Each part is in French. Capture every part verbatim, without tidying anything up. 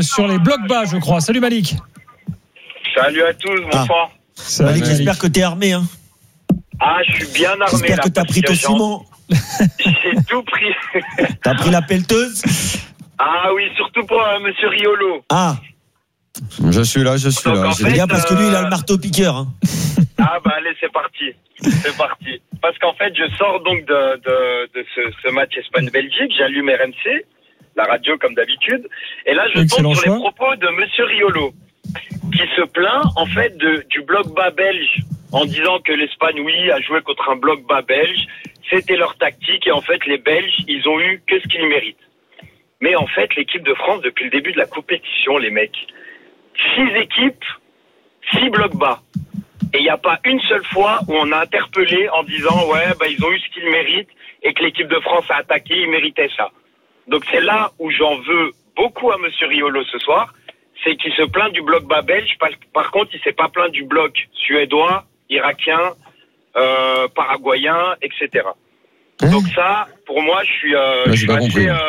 sur les blocs bas, je crois. Salut Malik. Salut à tous, bonsoir. Ah. Malik, j'espère que t'es armé. Hein. Ah, je suis bien armé. J'espère là, que t'as pris ton ciment. J'ai tout pris. T'as pris la pelleteuse? Ah oui, surtout pour euh, Monsieur Riolo. Ah. Je suis là, je suis Donc, là. en C'est fait, bien parce que lui, il a euh, le marteau piqueur. Hein. Ah bah allez, c'est parti. C'est parti. Parce qu'en fait, je sors donc de, de, de ce, ce match Espagne-Belgique. J'allume R M C, la radio comme d'habitude. Et là, je Excellent tombe sur choix. les propos de Monsieur Riolo, qui se plaint en fait de, du bloc bas belge en disant que l'Espagne, oui, a joué contre un bloc bas belge. C'était leur tactique et en fait, les Belges, ils ont eu que ce qu'ils méritent. Mais en fait, l'équipe de France, depuis le début de la compétition, les mecs, six équipes, six blocs bas. Et il n'y a pas une seule fois où on a interpellé en disant « Ouais, bah, ils ont eu ce qu'ils méritent et que l'équipe de France a attaqué, ils méritaient ça. » Donc c'est là où j'en veux beaucoup à Monsieur Riolo ce soir, c'est qu'il se plaint du bloc bas belge. Par, par contre, il ne s'est pas plaint du bloc suédois, irakien, euh, paraguayen, et cetera. Hein Donc ça, pour moi, je suis, euh, Là, je j'ai suis pas assez... compris. Euh,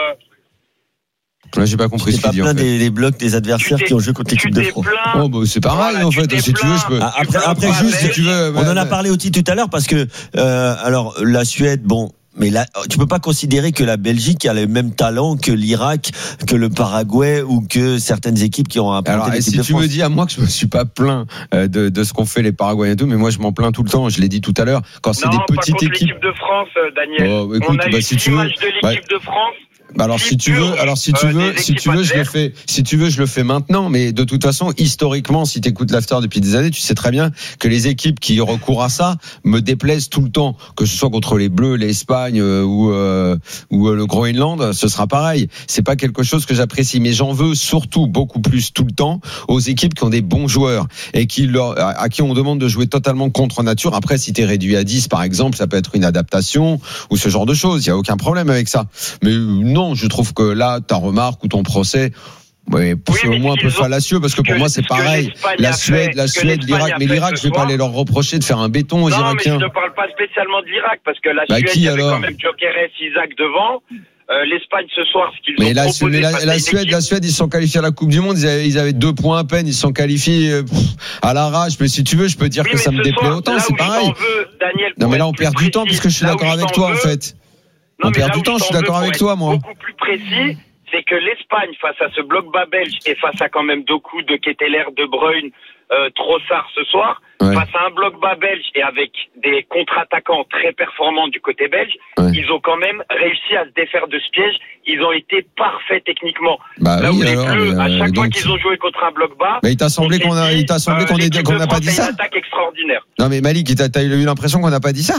Là, j'ai pas compris C'est ce pas qu'il dit. plein En fait. des, des blocs des adversaires tu qui ont joué contre t'es- l'équipe tu de t'es France. plaint. Oh, bah, c'est pareil, Voilà, en tu fait. t'es Si tu veux, je peux. plaint. Ah, après, Tu après blocs juste, bas si tu veux. on en a bah, parlé aussi tout à l'heure parce que, euh, alors, la Suède, bon. Mais là, tu peux pas considérer que la Belgique a le même talent que l'Irak, que le Paraguay ou que certaines équipes qui ont Alors, apporté et l'équipe si de tu France. me dis à moi que je me suis pas plaint euh, de, de ce qu'ont fait les Paraguayens et tout, mais moi je m'en plains tout le temps. Je l'ai dit tout à l'heure. Quand c'est Non, des pas petites contre équipes. l'équipe de France, euh, Daniel. Oh, bah, écoute, on a bah, eu si six tu veux, matchs de l'équipe de France. Bah alors si tu veux, alors si tu euh, veux, des si tu équipes veux, je le adverses. fais. Si tu veux, je le fais maintenant. Mais de toute façon, historiquement, si t'écoutes l'after depuis des années, tu sais très bien que les équipes qui recourent à ça me déplaisent tout le temps. Que ce soit contre les Bleus, l'Espagne euh, ou euh, ou euh, le Groenland, ce sera pareil. C'est pas quelque chose que j'apprécie, mais j'en veux surtout beaucoup plus tout le temps aux équipes qui ont des bons joueurs et qui leur, à, à qui on demande de jouer totalement contre nature. Après, si t'es réduit à dix, par exemple, ça peut être une adaptation ou ce genre de choses. Il y a aucun problème avec ça. Mais non, je trouve que là, ta remarque ou ton procès, ouais, Oui, c'est mais au moins un peu s'ils ont- fallacieux parce que pour que- moi c'est ce que pareil. l'Espagne La a Suède, fait- la ce que Suède, l'Espagne l'Irak, a mais fait l'Irak, ce je vais pas soir. aller leur reprocher de faire un béton aux Non, mais Irakiens. je ne parle pas spécialement de l'Irak, parce que la Bah, Suède, qui, il y avait alors quand même Gyökeres, Isaac devant. Euh, L'Espagne ce soir, ce qu'ils Mais ont la, proposé mais la, face à la une Suède, équipe- la Suède, ils se sont qualifiés à la Coupe du Monde. Ils avaient, ils avaient deux points à peine. Ils se sont qualifiés euh, pff, à l'arrache. Mais si tu veux, je peux dire Oui, que mais ça me ce déplaît soir, autant. là C'est où je pareil. t'en veux, Daniel, Non, pour mais là, être on plus perd du temps précis, parce que je suis là où d'accord avec t'en toi, en veux- fait. Non, On mais perd là du où temps, je t'en suis d'accord veux, avec pour toi, être moi. Beaucoup plus précis, c'est que l'Espagne, face à ce bloc bas belge et face à quand même Doku, De Ketelaere, De Bruyne, euh, Trossard ce soir, Ouais. face à un bloc bas belge et avec des contre-attaquants très performants du côté belge, Ouais. ils ont quand même réussi à se défaire de ce piège. Ils ont été parfaits techniquement. Bah Là oui, où les alors, Bleus, à euh, chaque fois donc- qu'ils ont joué contre un bloc bas, Mais il t'a semblé on qu'on a, s'est il dit, t'a semblé euh, qu'on ait, l'équipe qu'on de n'a pas France dit a ça. une attaque extraordinaire. Non, mais Malik, t'as, t'as eu l'impression qu'on n'a pas dit ça.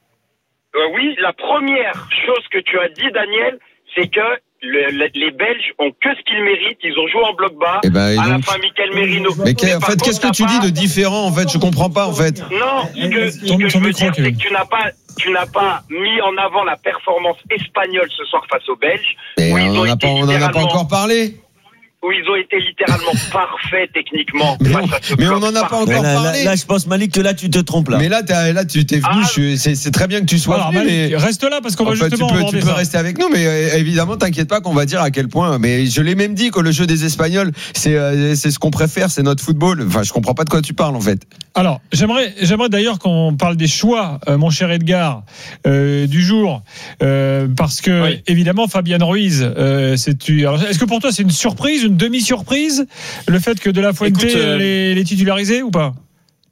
Euh, oui, la première chose que tu as dit, Daniel, c'est que le- le- les Belges ont que ce qu'ils méritent. Ils ont joué en bloc bas. Eh ben, et à la donc- fin, Michael Merino. Mais qu'est- en par fait, contre, qu'est-ce que t'as tu pas- dis de différent, en fait? Je comprends pas, en fait. Non, ce que, ce Ton- que ton je veux micro, dire, c'est Kevin. que tu n'as pas, tu n'as pas mis en avant la performance espagnole ce soir face aux Belges. Mais où ils on ont en a été pas, on en a pas littéralement- encore parlé. Où ils ont été littéralement parfaits techniquement. Mais face on- à ce mais on bloc en a pas parfait. encore Là, là, parlé. là, je pense, Malik, que là, tu te trompes là. Mais là, t'as- là, tu t'es venu. Ah. je suis- c'est, c'est très bien que tu sois Alors, venu, Malik, mais reste là parce qu'on va en fait, tu justement peux, tu aborder peux ça. rester avec nous, mais euh, évidemment, t'inquiète pas qu'on va dire à quel point. Mais je l'ai même dit que le jeu des Espagnols, c'est, euh, c'est ce qu'on préfère, c'est notre football. Enfin, je comprends pas de quoi tu parles, en fait. Alors, j'aimerais, j'aimerais d'ailleurs qu'on parle des choix, euh, mon cher Edgar, euh, du jour, euh, parce que Oui. évidemment, Fabian Ruiz, euh, c'est tu. alors, est-ce que pour toi c'est une surprise, une demi-surprise, le fait que De La Fuente Écoute, euh, les, les titularisé ou pas?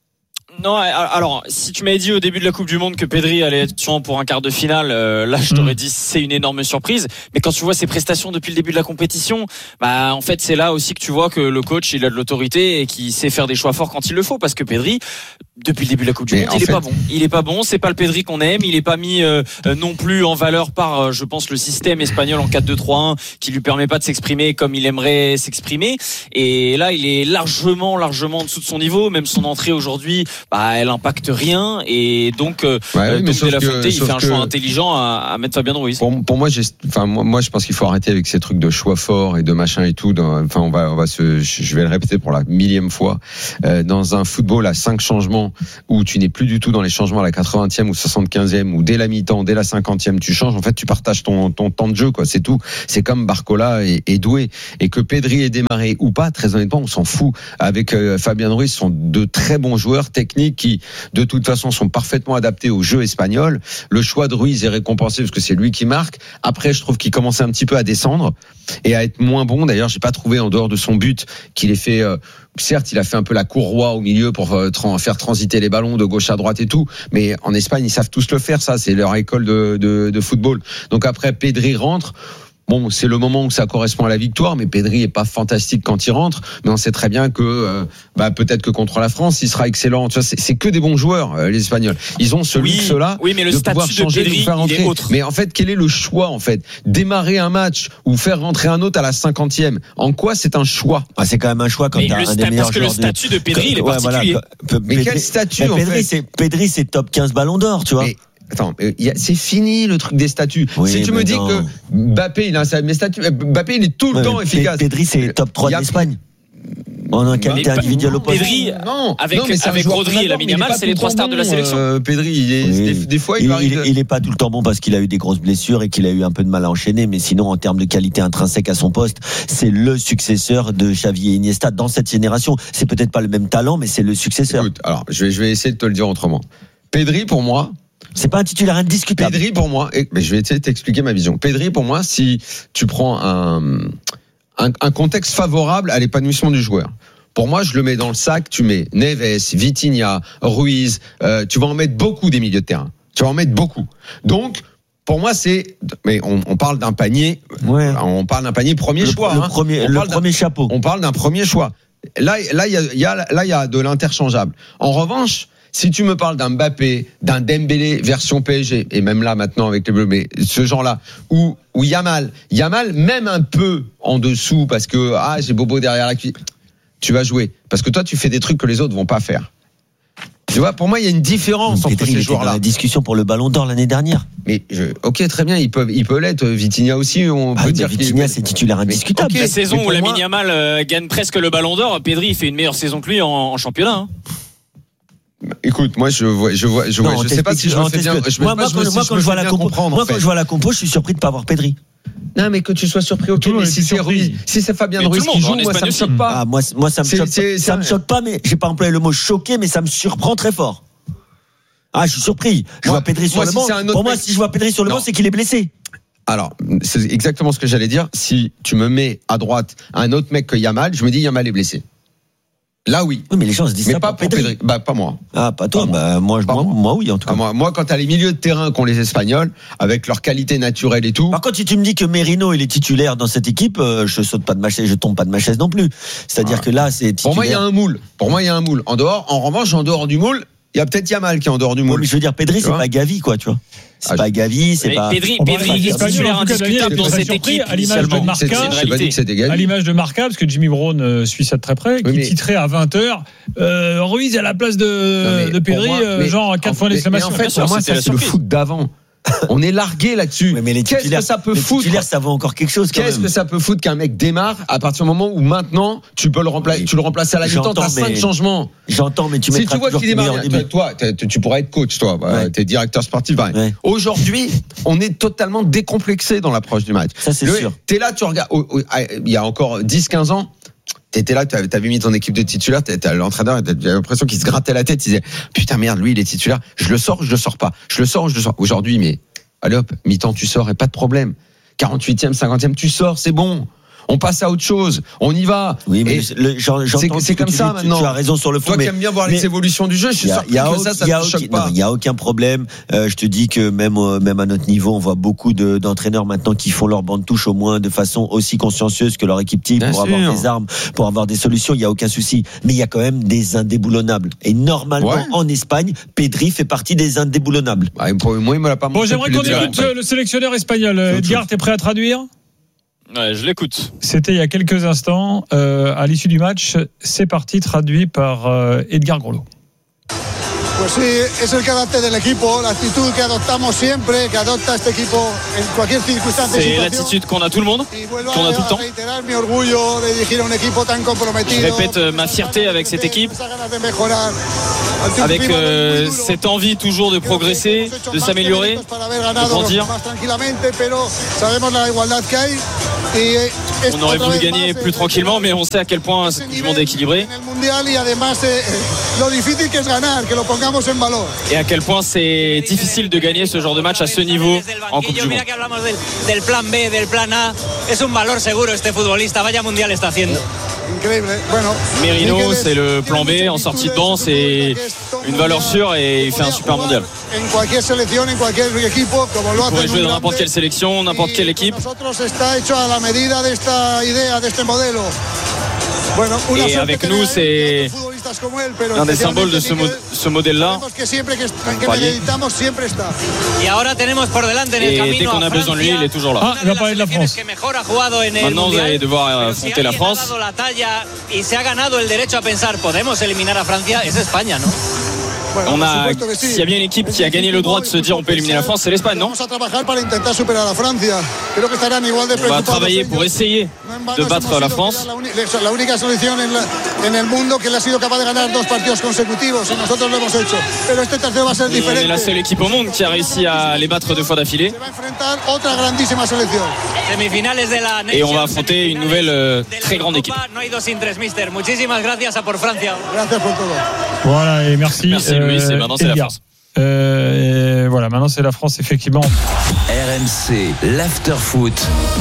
Non, alors, si tu m'avais dit au début de la Coupe du Monde que Pedri allait être sûrement pour un quart de finale, euh, là, je t'aurais Mm. dit c'est une énorme surprise. Mais quand tu vois ses prestations depuis le début de la compétition, bah, en fait, c'est là aussi que tu vois que le coach, il a de l'autorité et qu'il sait faire des choix forts quand il le faut. Parce que Pedri, depuis le début de la Coupe du Mais Monde, en il est fait- pas bon. Il est pas bon. C'est pas le Pedri qu'on aime. Il est pas mis euh, euh, non plus en valeur par, euh, je pense, le système espagnol en quatre deux trois un qui lui permet pas de s'exprimer comme il aimerait s'exprimer. Et là, il est largement, largement en dessous de son niveau. Même son entrée aujourd'hui, bah, elle impacte rien. Et donc, euh, Ouais, oui, mais donc sauf De La que- Fuente, il sauf fait un que- choix intelligent à, à mettre Fabian Ruiz. Pour, pour moi, j'ai, enfin, moi, moi, je pense qu'il faut arrêter avec ces trucs de choix forts et de machin et tout. Dans, enfin, on va, on va se, je vais le répéter pour la millième fois. Euh, dans un football à cinq changements mi-temps où tu n'es plus du tout dans les changements à la quatre-vingtième ou soixante-quinzième ou dès la mi-temps, dès la cinquantième, tu changes. En fait, tu partages ton, ton temps de jeu, quoi. C'est tout. C'est comme Barcola et, et Doué. Et que Pedri ait démarré ou pas, très honnêtement, on s'en fout. Avec euh, Fabien Ruiz, sont de très bons joueurs techniques qui, de toute façon, sont parfaitement adaptés au jeu espagnol. Le choix de Ruiz est récompensé parce que c'est lui qui marque. Après, je trouve qu'il commençait un petit peu à descendre et à être moins bon. D'ailleurs, j'ai pas trouvé en dehors de son but qu'il ait fait. Euh, certes, il a fait un peu la courroie au milieu pour euh, tra- faire transiter les ballons de gauche à droite et tout. Mais en Espagne, ils savent tous le faire. Ça, c'est leur école de, de, de football. Donc après, Pedri rentre. Bon, c'est le moment où ça correspond à la victoire, mais Pedri est pas fantastique quand il rentre. Mais on sait très bien que, euh, bah, peut-être que contre la France, il sera excellent. Tu vois, c'est, c'est que des bons joueurs, euh, les Espagnols. Ils ont ce Oui, luxe-là oui, mais le de statut pouvoir de changer, Pedri, de faire il rentrer. est autre. Mais en fait, quel est le choix, en fait? Démarrer un match ou faire rentrer un autre à la cinquantième. En quoi c'est un choix? Ah, c'est quand même un choix quand Mais t'as le un des sta- meilleurs parce que le joueurs de- statut de Pedri, il est Ouais, voilà, particulier. que- Mais Pedri- quel statut, Mais en Pedri, fait? c'est Pedri, c'est top quinze ballons d'or, tu vois. Mais, attends, euh, y a- c'est fini le truc des statuts. Oui, si tu mais me dis non. que Mbappé, il a un mes statuts, euh, Mbappé, il est tout le Ouais, temps mais efficace. Pedri, c'est top trois Y a- d'Espagne. En un qualité pas- individuelle au poste. Pedri, non, avec- non, mais c'est un avec joueur Rodri qu'on et adore, Lamine mais il est Yamal, pas c'est tout les le trois temps stars de la bon, sélection. euh, Pedri, il est, Oui. des, des fois, il, Il, arrive. il, il est pas tout le temps bon parce qu'il a eu des grosses blessures et qu'il a eu un peu de mal à enchaîner, mais sinon en termes de qualité intrinsèque à son poste, c'est le successeur de Xavi et Iniesta dans cette génération. C'est peut-être pas le même talent, mais c'est le successeur. Écoute, alors, je vais, je vais essayer de te le dire autrement. Pedri, pour moi, C'est pas un titulaire indiscutable. Pedri, pour moi, et, mais je vais essayer de t'expliquer ma vision. Pedri, pour moi, si tu prends un, un, un contexte favorable à l'épanouissement du joueur. Pour moi, je le mets dans le sac, tu mets Neves, Vitinha, Ruiz, euh, tu vas en mettre beaucoup des milieux de terrain. Tu vas en mettre beaucoup. Donc, pour moi, c'est, mais on, on parle d'un panier, Ouais. on parle d'un panier premier Le, choix. le hein. premier, On le parle d'un- premier chapeau. On parle d'un premier choix. Là, là, il y a, il y a, là, il y a de l'interchangeable. En revanche, si tu me parles d'un Mbappé, d'un Dembélé version P S G, et même là maintenant avec les Bleus, mais ce genre-là, ou ou Yamal, Yamal même un peu en dessous parce que ah j'ai Bobo derrière la cuisse, tu vas jouer parce que toi tu fais des trucs que les autres vont pas faire. Tu vois, pour moi il y a une différence entre Pedri, il ces était dans joueurs-là. la discussion pour le Ballon d'Or l'année dernière. Mais je, ok, très bien, ils peuvent, ils peuvent l'être. Vitinha aussi, on Ah, peut mais dire qu'il- Vitinha, c'est titulaire indiscutable. ok, La saison mais où pour Lamine moi- Yamal euh, gagne presque le Ballon d'Or, Pedri il fait une meilleure saison que lui en, en championnat. Hein. Écoute, moi je vois, je vois, je vois, Non, je sais pas si je non, me fais bien. t'expliques. Je me- moi, moi, je me- quand, si moi, je quand me je vois fais la bien compo, comprendre, moi, en fait. quand je vois la compo, je suis surpris de pas avoir Pedri. Non, mais que tu sois surpris, ok, Tout le monde mais si était c'est surpris. Ruiz, si c'est Fabien Mais tout Ruiz le monde, qui joue, en moi ça Espagne me aussi. choque pas. Ah, moi, c- moi, ça me C'est- choque. c'est- Ça c'est- me choque pas, mais j'ai pas employé le mot choqué, mais ça me surprend très fort. Ah, je suis surpris. Je Moi- vois Pedri sur moi, le si banc. c'est un autre Pour moi, mec- si je vois Pedri sur le Non. banc, c'est qu'il est blessé. Alors, c'est exactement ce que j'allais dire. Si tu me mets à droite un autre mec que Yamal, je me dis Yamal est blessé. Là, oui. Oui, mais les gens se disent Mais ça pas pour pour Pedri. Pedri. Bah, pas moi. Ah, pas toi. Pas moi. Bah, moi, je- Pas moi, moi. moi, oui, en tout cas. Ah, moi, moi, quand t'as les milieux de terrain qu'ont les Espagnols, avec leur qualité naturelle et tout. Par contre, si tu me dis que Merino il est titulaire dans cette équipe, euh, je saute pas de ma chaise, je tombe pas de ma chaise non plus. C'est-à-dire Ah. que là, c'est titulaire. Pour moi, il y a un moule. Pour moi, il y a un moule. En dehors, en revanche, en dehors du moule, il y a peut-être Yamal qui est en dehors du Ouais, moule. mais je veux dire, Pedri, Tu c'est vois pas Gavi, quoi, tu vois. C'est Ah, pas Gavi, c'est Mais pas. Pedri, On parle Pedri des est Espagnols, titulaire en tout cas, Daniel, indiscutable dans j'étais cette surpris équipe à l'image de initialement. Marca. C'est une J'ai pas dit réalité. que c'était À Gavi. l'image de Marca, parce que Jimmy Brown euh, suit ça de très près, qui Oui, mais- titrait à vingt heures euh, Ruiz à la place Non, de, mais de pour Pedri, moi- euh, mais- genre quatre en- points mais- d'exclamation. Mais en fait, Bien sûr, pour moi, c'était ça la c'est le surprise. foot d'avant. On est largué là-dessus. Ouais, mais les Qu'est-ce titulaires, que ça peut les foutre titulaires, ça vaut encore quelque chose quand Qu'est-ce même. que ça peut foutre qu'un mec démarre à partir du moment où maintenant tu peux le remplacer, Oui. tu le remplaces à la mi-temps, J'entends, t'as cinq mais- changements. J'entends, mais tu Si mettras tu vois toujours qu'il tes démarre, meilleurs bien, débuts. toi, toi, tu tu pourrais être coach, toi, bah, Ouais. t'es directeur sportif. bah. Ouais. Aujourd'hui, on est totalement décomplexé dans l'approche du match. Ça, c'est Le- sûr. T'es là, tu regardes. oh, oh, ah, il y a encore dix quinze ans. T'étais là, t'avais t'avais mis ton équipe de titulaires, t'as l'entraîneur, t'avais l'impression qu'il se grattait la tête, il disait putain merde, lui il est titulaire, je le sors, ou je le sors pas, je le sors, ou je le sors. Aujourd'hui, mais allez hop, mi-temps tu sors et pas de problème. quarante-huitième, cinquantième, tu sors, c'est bon. On passe à autre chose, on y va. Oui, mais Et le- j'en- j'entends c'est- ce c'est que comme tu ça dis, tu- maintenant. Tu as raison sur le fond, toi mais qui aimes bien voir mais- les évolutions du jeu, je suis Il y a, surpris il y a que au- ça, ça il y a ne te aucun- choque pas. non, il y a aucun problème. Euh, je te dis que même euh, même à notre niveau, on voit beaucoup de, d'entraîneurs maintenant qui font leur banc de touche au moins de façon aussi consciencieuse que leur équipe type Bien pour sûr. avoir des armes, pour avoir des solutions. Il y a aucun souci. Mais il y a quand même des indéboulonnables. Et normalement, Ouais. en Espagne, Pedri fait partie des indéboulonnables. Bah, pour moi, il me l'a pas Bon, montré j'aimerais depuis qu'on le écoute début. euh, le sélectionneur espagnol. C'est autre Edgar, chose. t'es prêt à traduire? Ouais, je l'écoute. C'était il y a quelques instants. Euh, à l'issue du match, c'est parti, traduit par euh, Edgar Groslo. Pues sí, es el carácter del equipo, la actitud que adoptamos siempre, que adopta este equipo en cualquier circunstancia. C'est l'attitude qu'on a tout le monde, qu'on a tout le temps. Je répète euh, ma fierté avec cette équipe, avec euh, cette envie toujours de progresser, de s'améliorer, de grandir. On aurait voulu gagner plus tranquillement, mais on sait à quel point ce monde est équilibré. Et à quel point c'est difficile de gagner ce genre de match à ce niveau en Coupe du Monde. Del plan B, del plan A, es un valor seguro este futbolista, vaya mundial está haciendo. Merino, c'est le plan B en sortie de banc, c'est une valeur sûre et il fait un super mondial. Il pourrait jouer dans n'importe quelle sélection, n'importe quelle équipe. Et avec nous, c'est un des symboles de ce, mo- ce modèle-là. Et dès qu'on a besoin de lui, il est toujours là. Ah, il va parler de la France. Maintenant, vous allez devoir affronter la France. On a, s'il y a bien une équipe qui a gagné le droit de se dire on peut éliminer la France, c'est l'Espagne, non? On va travailler pour essayer de battre la France. Et on est la seule équipe au monde qui a réussi à les battre deux fois d'affilée. Et on va affronter une nouvelle euh, très grande équipe. Voilà, et merci. Merci Louis, et maintenant c'est la France. Euh, voilà, maintenant c'est la France, effectivement. R M C, l'after-foot.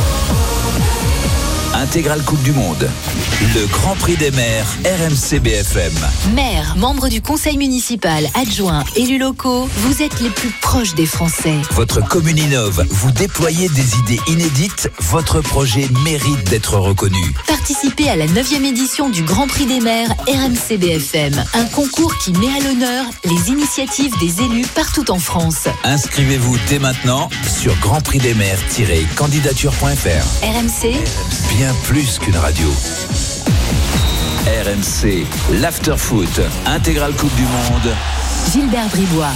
Intégrale Coupe du Monde. Le Grand Prix des maires, R M C B F M. Maires, membres du conseil municipal, adjoints, élus locaux, vous êtes les plus proches des Français. Votre commune innove, vous déployez des idées inédites, votre projet mérite d'être reconnu. Participez à la neuvième édition du Grand Prix des maires R M C B F M. Un concours qui met à l'honneur les initiatives des élus partout en France. Inscrivez-vous dès maintenant sur grand prix des maires tiret candidature point f r. R M C, Bien plus qu'une radio. R M C, l'after-foot, intégrale Coupe du Monde. Gilbert Bribois.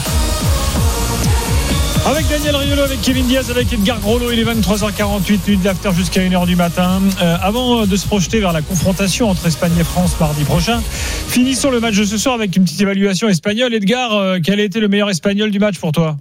Avec Daniel Riolo, avec Kevin Diaz, avec Edgar Grollo, il est vingt-trois heures quarante-huit, minutes d'after jusqu'à une heure du matin. Euh, avant de se projeter vers la confrontation entre Espagne et France mardi prochain, finissons le match de ce soir avec une petite évaluation espagnole. Edgar, euh, quel a été le meilleur espagnol du match pour toi ?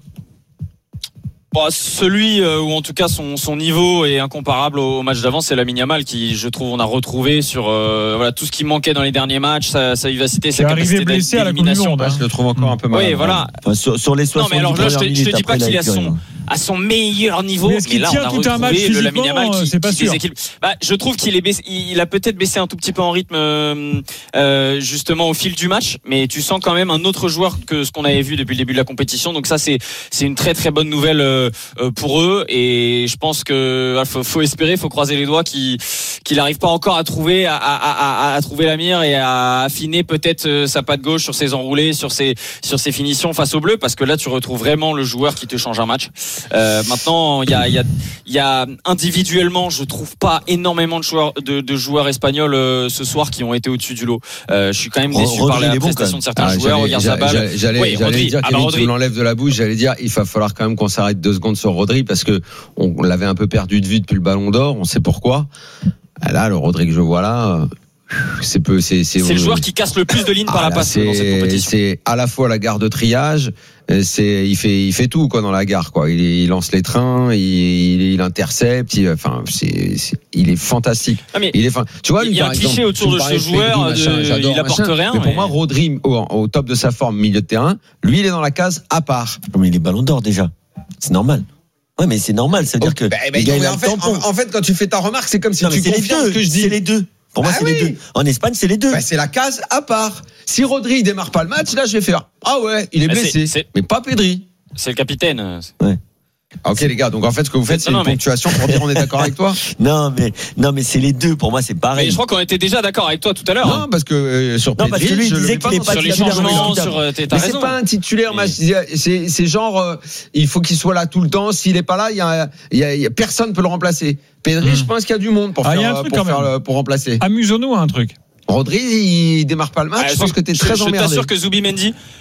Bon, celui euh, ou en tout cas son, son niveau est incomparable au, au match d'avant, c'est Lamine Yamal qui, je trouve, on a retrouvé sur euh, voilà tout ce qui manquait dans les derniers matchs, sa, sa vivacité, sa capacité blessé à la Coupe du Monde, hein. Je le trouve encore un peu mal. Oui, voilà. Enfin, sur, sur les soixante. Non, mais alors là, je te, je te dis pas qu'il est à son, à son meilleur niveau, mais, mais là, on a retrouvé le Lamine Yamal qui, c'est pas qui sûr. déséquilibre. Bah, je trouve qu'il est baissé, il a peut-être baissé un tout petit peu en rythme, euh, euh, justement au fil du match, mais tu sens quand même un autre joueur que ce qu'on avait vu depuis le début de la compétition. Donc ça, c'est, c'est une très très bonne nouvelle euh, pour eux. Et je pense que faut, faut espérer, faut croiser les doigts qu'il qu'il n'arrive pas encore à trouver à, à, à, à trouver la mire et à affiner peut-être sa patte gauche sur ses enroulés, sur ses sur ses finitions face aux Bleus, parce que là tu retrouves vraiment le joueur qui te change un match. Euh, maintenant il y a il y a il y a individuellement, je trouve pas énormément de joueurs de, de joueurs espagnols euh, ce soir qui ont été au-dessus du lot. Euh, je suis quand même déçu Rodri, par la bon, prestation de certains ah, joueurs. J'allais, Regarde Zabal. j'allais, j'allais, oui, j'allais Rodri. dire, Ah, Kevin, bah, Rodri. tu me l'enlèves de la bouche. J'allais dire, il va falloir quand même qu'on s'arrête deux secondes sur Rodri parce que on l'avait un peu perdu de vue depuis le Ballon d'Or. On sait pourquoi. Là, le Rodri que je vois là, c'est peu, c'est, c'est, c'est le joueur qui casse le plus de lignes ah, par la là, passe c'est, dans cette compétition. C'est à la fois la gare de triage, c'est, il fait, il fait tout quoi dans la gare quoi. Il, il lance les trains, il, il, il intercepte, il, enfin, c'est, c'est, il est fantastique. Ah, mais il est, fin, tu vois, il lui, y a par un cliché exemple, autour de ce joueur, Pedri, machin, de, j'adore, il apporte machin, rien. Mais pour mais... moi, Rodri au, au top de sa forme, milieu de terrain, lui, il est dans la case à part. Mais il est Ballon d'Or déjà, c'est normal. Ouais, mais c'est normal, c'est à dire que bah, bah, le gars, non, il a en, le fait, tampon. en, en fait, quand tu fais ta remarque, c'est comme si Non, tu mais c'est les confirmes deux. ce que je dis. C'est les deux. Pour moi, Ah c'est oui. les deux. En Espagne, c'est les deux. Bah, c'est la case à part. Si Rodri il démarre pas le match, là, je vais faire ah ouais, il est Bah, blessé, c'est, c'est... mais pas Pedri. C'est le capitaine. Ouais. Ok les gars, donc en fait ce que vous faites c'est non, une mais... ponctuation pour dire on est d'accord avec toi. Non mais non mais c'est les deux. Pour moi, c'est pareil. Mais je crois qu'on était déjà d'accord avec toi tout à l'heure. Non parce que euh, sur non, Pedri, parce que lui, il je disait le qu'il est pas sur les changements, sur euh, t'as mais raison. c'est pas un titulaire, mais... c'est c'est genre euh, il faut qu'il soit là tout le temps. S'il est pas là, il y a, il y a, il y a personne peut le remplacer. Pedri, mmh. je pense qu'il y a du monde pour ah, faire pour, faire, pour remplacer. Amusons-nous à un truc. Rodri, il démarre pas le match. Ah, je pense que t'es très je, emmerdé. Je t'assure que Zubimendi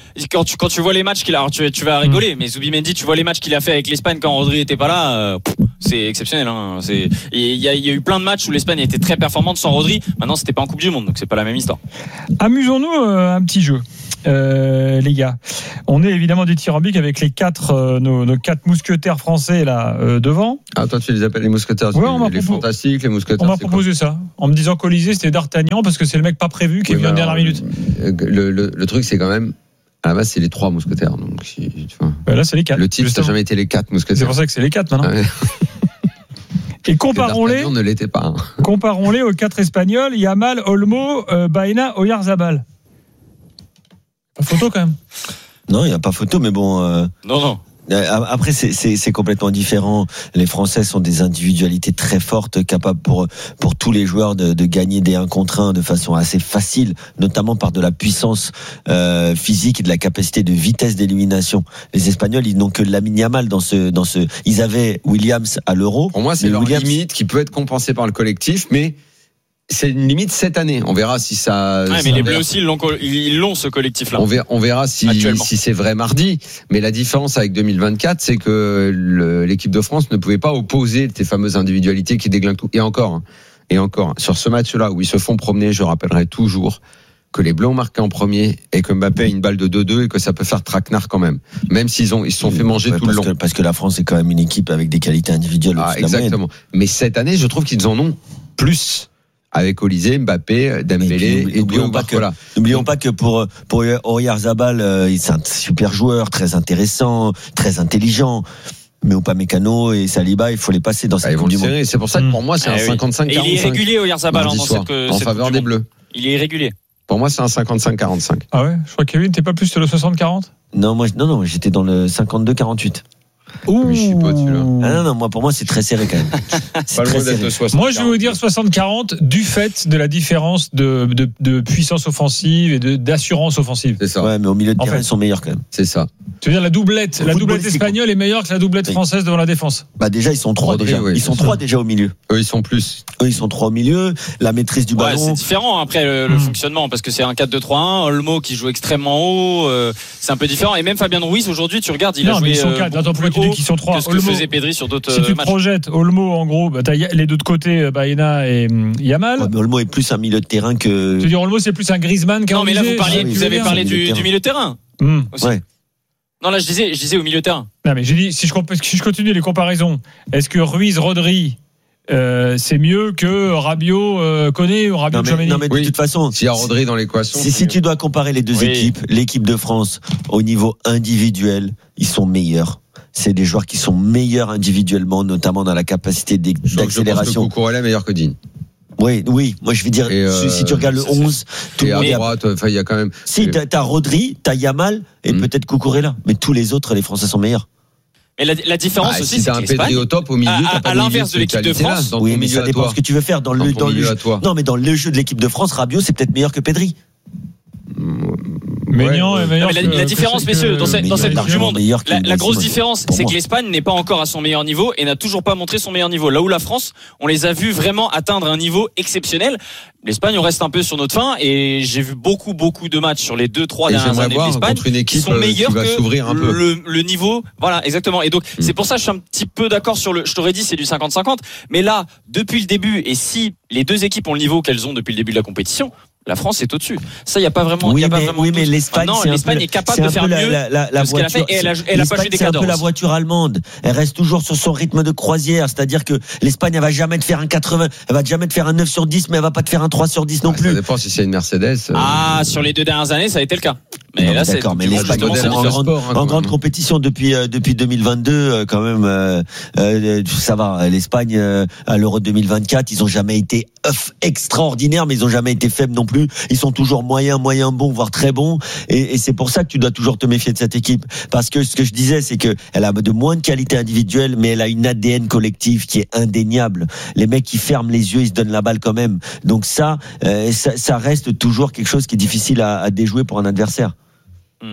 quand tu quand tu vois les matchs qu'il a, alors tu tu vas rigoler, mais Zubimendi, tu vois les matchs qu'il a fait avec l'Espagne quand Rodri était pas là, euh, pff, c'est exceptionnel. Hein. C'est il y a il y a eu plein de matchs où l'Espagne était très performante sans Rodri. Maintenant, c'était pas en Coupe du Monde, donc c'est pas la même histoire. Amusons-nous euh, un petit jeu. Euh, les gars, on est évidemment dithyrambique avec les quatre euh, nos, nos quatre mousquetaires français là euh, devant. Ah, toi tu les appelles les mousquetaires, ouais, on m'a les propo... fantastiques, les mousquetaires. On m'a proposé quoi ça, en me disant qu'Olysée c'était D'Artagnan parce que c'est le mec pas prévu qui oui, est venu en dernière minute. Le, le, le truc c'est quand même, à la base c'est les trois mousquetaires, donc tu vois. Ben là c'est les quatre. Le titre ça n'a jamais été les quatre mousquetaires. C'est pour ça que c'est les quatre maintenant. Ah ouais. Et comparons-les, ne l'était pas, hein. comparons-les aux quatre Espagnols, Yamal, Olmo, euh, Baena, Oyarzabal. Pas photo quand même. Non, il n'y a pas photo, mais bon. Euh... Non, non. Après, c'est, c'est, c'est complètement différent. Les Français sont des individualités très fortes, capables pour, pour tous les joueurs de, de gagner des un contre un de façon assez facile, notamment par de la puissance euh, physique et de la capacité de vitesse d'élimination. Les Espagnols, ils n'ont que Lamine Yamal dans ce, dans ce. Ils avaient Williams à l'Euro. Pour moi, c'est leur Williams... limite qui peut être compensée par le collectif, mais. C'est une limite cette année. On verra si ça. Ouais, ça mais les Bleus verra. aussi, ils l'ont, ils l'ont ce collectif-là. On verra, on verra si, si c'est vrai mardi. Mais la différence avec deux mille vingt-quatre, c'est que le, l'équipe de France ne pouvait pas opposer ces fameuses individualités qui déglinguent tout. Et encore, hein, et encore, sur ce match-là où ils se font promener, je rappellerai toujours que les Bleus ont marqué en premier et que Mbappé a une balle de deux deux et que ça peut faire traquenard quand même. Même s'ils ont, ils se sont fait manger ouais, tout le long. Que, parce que la France est quand même une équipe avec des qualités individuelles. Ah, exactement. Mais cette année, je trouve qu'ils en ont plus. Avec Olysée, Mbappé, Dembélé et n'oublions pas que voilà. n'oublions pas que pour pour Oyarzabal, euh, c'est un super joueur, très intéressant, très intelligent. Mais Upamecano et Saliba, il faut les passer dans cette ah, Coupe du Monde. C'est pour ça que pour moi, c'est ah, un oui. cinquante-cinq quarante-cinq. Et il est irrégulier Oyarzabal dans cette, en cette faveur des Bleus. Il est irrégulier. Pour moi, c'est un cinquante-cinq quarante-cinq. Ah ouais, je crois que Kevin, t'es pas plus sur le soixante quarante. Non, moi, non, non, j'étais dans le cinquante-deux quarante-huit. Ouh. Je suis pas dessus, là. Ah non, non, moi, pour moi, c'est très serré quand même. C'est très serré. Moi, je vais vous dire soixante quarante du fait de la différence de, de, de puissance offensive et de, d'assurance offensive. C'est ça. Ouais, mais au milieu de terrain, ils sont meilleurs quand même. C'est ça. Tu veux dire, la doublette, la doublette espagnole est meilleure que la doublette française devant la défense. Bah, déjà, ils sont trois, Rodri, déjà. Oui, ils sont trois déjà au milieu. Eux, ils sont plus. Eux, ils sont trois au milieu. La maîtrise du ouais, ballon. C'est différent après le, le mmh. fonctionnement parce que c'est un quatre deux trois un. Olmo qui joue extrêmement haut. Euh, c'est un peu différent. Et même Fabien Ruiz, aujourd'hui, tu regardes, il non, a joué. Mais ils sont quatre. Attends, pourquoi tu dis qu'ils sont trois? Que ce que faisait Pedri sur d'autres si tu matchs. Projettes Olmo, en gros, bah, t'as les deux de côté, Baena et Yamal. Ouais, mais Olmo est plus un milieu de terrain que. Tu veux dire, Olmo, c'est plus un Griezmann qu'un. Non, mais là, vous parliez, vous avez parlé du, du milieu de terrain. Mmh. Ouais. Non, là, je disais, je disais au milieu de terrain. Non, mais j'ai dit, si je, si je continue les comparaisons, est-ce que Ruiz, Rodri, euh, c'est mieux que Rabiot, euh, Koné ou Rabiot, Tchouaméni? Non, mais de oui. toute façon. S'il y a Rodri dans l'équation. Si, si tu dois comparer les deux oui. équipes, l'équipe de France, au niveau individuel, ils sont meilleurs. C'est des joueurs qui sont meilleurs individuellement, notamment dans la capacité d'accélération. Je pense que Cucurella est meilleur que Digne. Oui, oui. Moi, je vais dire, euh, si tu regardes le onze, tout et le monde à droite, enfin, il y a quand même. Si, t'as, t'as Rodri, t'as Yamal et mmh. peut-être Cucurella. Mais tous les autres, les Français sont meilleurs. Et la, la différence ah, aussi, si c'est t'as que un Pedri au top au milieu, à, t'as pas à l'inverse de l'équipe de France. Là, oui, mais ça dépend ce que tu veux faire dans, dans le dans le jeu. Non, mais dans le jeu de l'équipe de France, Rabiot, c'est peut-être meilleur que Pedri. Ménian est meilleur. La, la différence, messieurs, dans cette, dans cette Coupe du Monde, la, la grosse différence, c'est que l'Espagne n'est pas encore à son meilleur niveau et n'a toujours pas montré son meilleur niveau. Là où la France, on les a vus vraiment atteindre un niveau exceptionnel. L'Espagne, on reste un peu sur notre fin et j'ai vu beaucoup, beaucoup de matchs sur les deux, trois dernières années de l'Espagne contre une équipe qui sont meilleurs qui va s'ouvrir un que peu. Le, le niveau. Voilà, exactement. Et donc, mmh. c'est pour ça que je suis un petit peu d'accord sur le, je t'aurais dit, c'est du cinquante cinquante. Mais là, depuis le début, et si les deux équipes ont le niveau qu'elles ont depuis le début de la compétition, la France est au-dessus. Ça, il n'y a pas vraiment. Oui, y a mais, pas vraiment oui, mais l'Espagne, non, c'est l'Espagne un peu, est capable de faire la, mieux la, la, la que ce qu'elle a fait et elle a, elle a pas joué des C'est un peu la voiture allemande. Elle reste toujours sur son rythme de croisière. C'est-à-dire que l'Espagne, elle va jamais te faire un quatre-vingts, elle va jamais te faire un neuf sur dix, mais elle va pas te faire un trois sur dix non ah, plus. Ça dépend si c'est une Mercedes. Euh... Ah, sur les deux dernières années, ça a été le cas. Mais non, là, c'est d'accord, mais l'Espagne en, en, grande, sport, hein, en grande compétition depuis euh, depuis deux mille vingt-deux, euh, quand même, euh, euh, ça va. L'Espagne euh, à l'Euro deux mille vingt-quatre, ils ont jamais été off, extraordinaires, mais ils ont jamais été faibles non plus. Ils sont toujours moyens, moyens bons, voire très bons. Et, et c'est pour ça que tu dois toujours te méfier de cette équipe, parce que ce que je disais, c'est que elle a de moins de qualité individuelle, mais elle a une A D N collective qui est indéniable. Les mecs qui ferment les yeux, ils se donnent la balle quand même. Donc ça, euh, ça, ça reste toujours quelque chose qui est difficile à, à déjouer pour un adversaire. Mmh.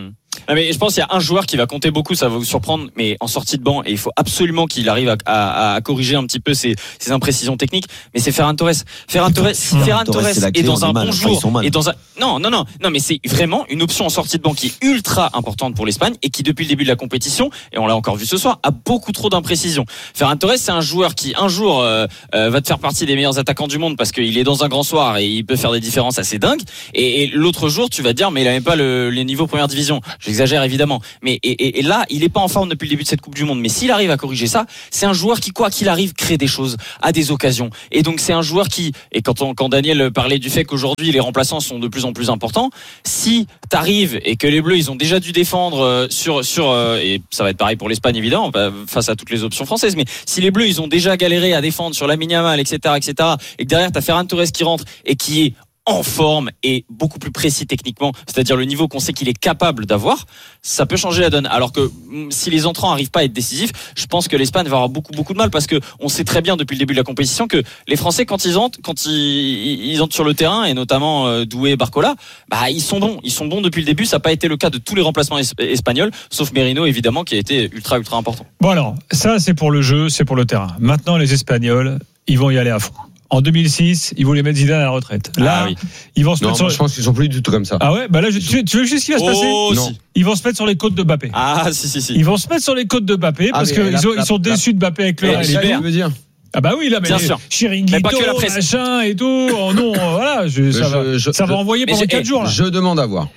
Non, mais je pense qu'il y a un joueur qui va compter beaucoup, ça va vous surprendre, mais en sortie de banc, et il faut absolument qu'il arrive à, à, à corriger un petit peu ses, ses imprécisions techniques. Mais c'est Ferran Torres. Ferran Torres, si Ferran Torres est dans un bon jour, et dans un non non non non, mais c'est vraiment une option en sortie de banc qui est ultra importante pour l'Espagne et qui depuis le début de la compétition, et on l'a encore vu ce soir, a beaucoup trop d'imprécisions. Ferran Torres, c'est un joueur qui un jour euh, euh, va te faire partie des meilleurs attaquants du monde parce qu'il est dans un grand soir et il peut faire des différences assez dingues. Et, et l'autre jour, tu vas te dire, mais il n'avait pas le, les niveaux première division. J'exagère évidemment, mais et, et, et là, il est pas en forme depuis le début de cette Coupe du Monde. Mais s'il arrive à corriger ça, c'est un joueur qui, quoi qu'il arrive, crée des choses, a des occasions. Et donc c'est un joueur qui, et quand on, quand Daniel parlait du fait qu'aujourd'hui les remplaçants sont de plus en plus importants, si t'arrives et que les Bleus ils ont déjà dû défendre sur sur et ça va être pareil pour l'Espagne évidemment face à toutes les options françaises, mais si les Bleus ils ont déjà galéré à défendre sur Lamine Yamal, et cetera, et cetera, et que derrière t'as Ferran Torres qui rentre et qui est en forme et beaucoup plus précis techniquement, c'est-à-dire le niveau qu'on sait qu'il est capable d'avoir, ça peut changer la donne. Alors que si les entrants n'arrivent pas à être décisifs, je pense que l'Espagne va avoir beaucoup beaucoup de mal parce que on sait très bien depuis le début de la compétition que les Français quand ils entrent, quand ils, ils entrent sur le terrain et notamment euh, Doué et Barcola, bah ils sont bons, ils sont bons depuis le début. Ça n'a pas été le cas de tous les remplacements es- espagnols, sauf Merino évidemment qui a été ultra ultra important. Bon alors, ça c'est pour le jeu, c'est pour le terrain. Maintenant les Espagnols, ils vont y aller à fond. En deux mille six, ils voulaient mettre Zidane à la retraite. Là, ah oui. ils vont se non, mettre sur. Je pense qu'ils sont plus du tout comme ça. Ah ouais, bah là, je... tu, tu veux juste ce qui va se passer oh, Non. si. Ils vont se mettre sur les côtes de Mbappé. Ah si si si. Ils vont se mettre sur les côtes de Mbappé Ah, parce qu'ils la, ils la, sont la, déçus de Mbappé avec le la, Real. la, tu veux dire Ah bah oui, là, mais bien sûr. Chiringuito, mais pas que la presse. machin et tout. Oh non, voilà, je, ça, je, va, je, ça je, va envoyer pendant quatre jours là. Je demande à voir.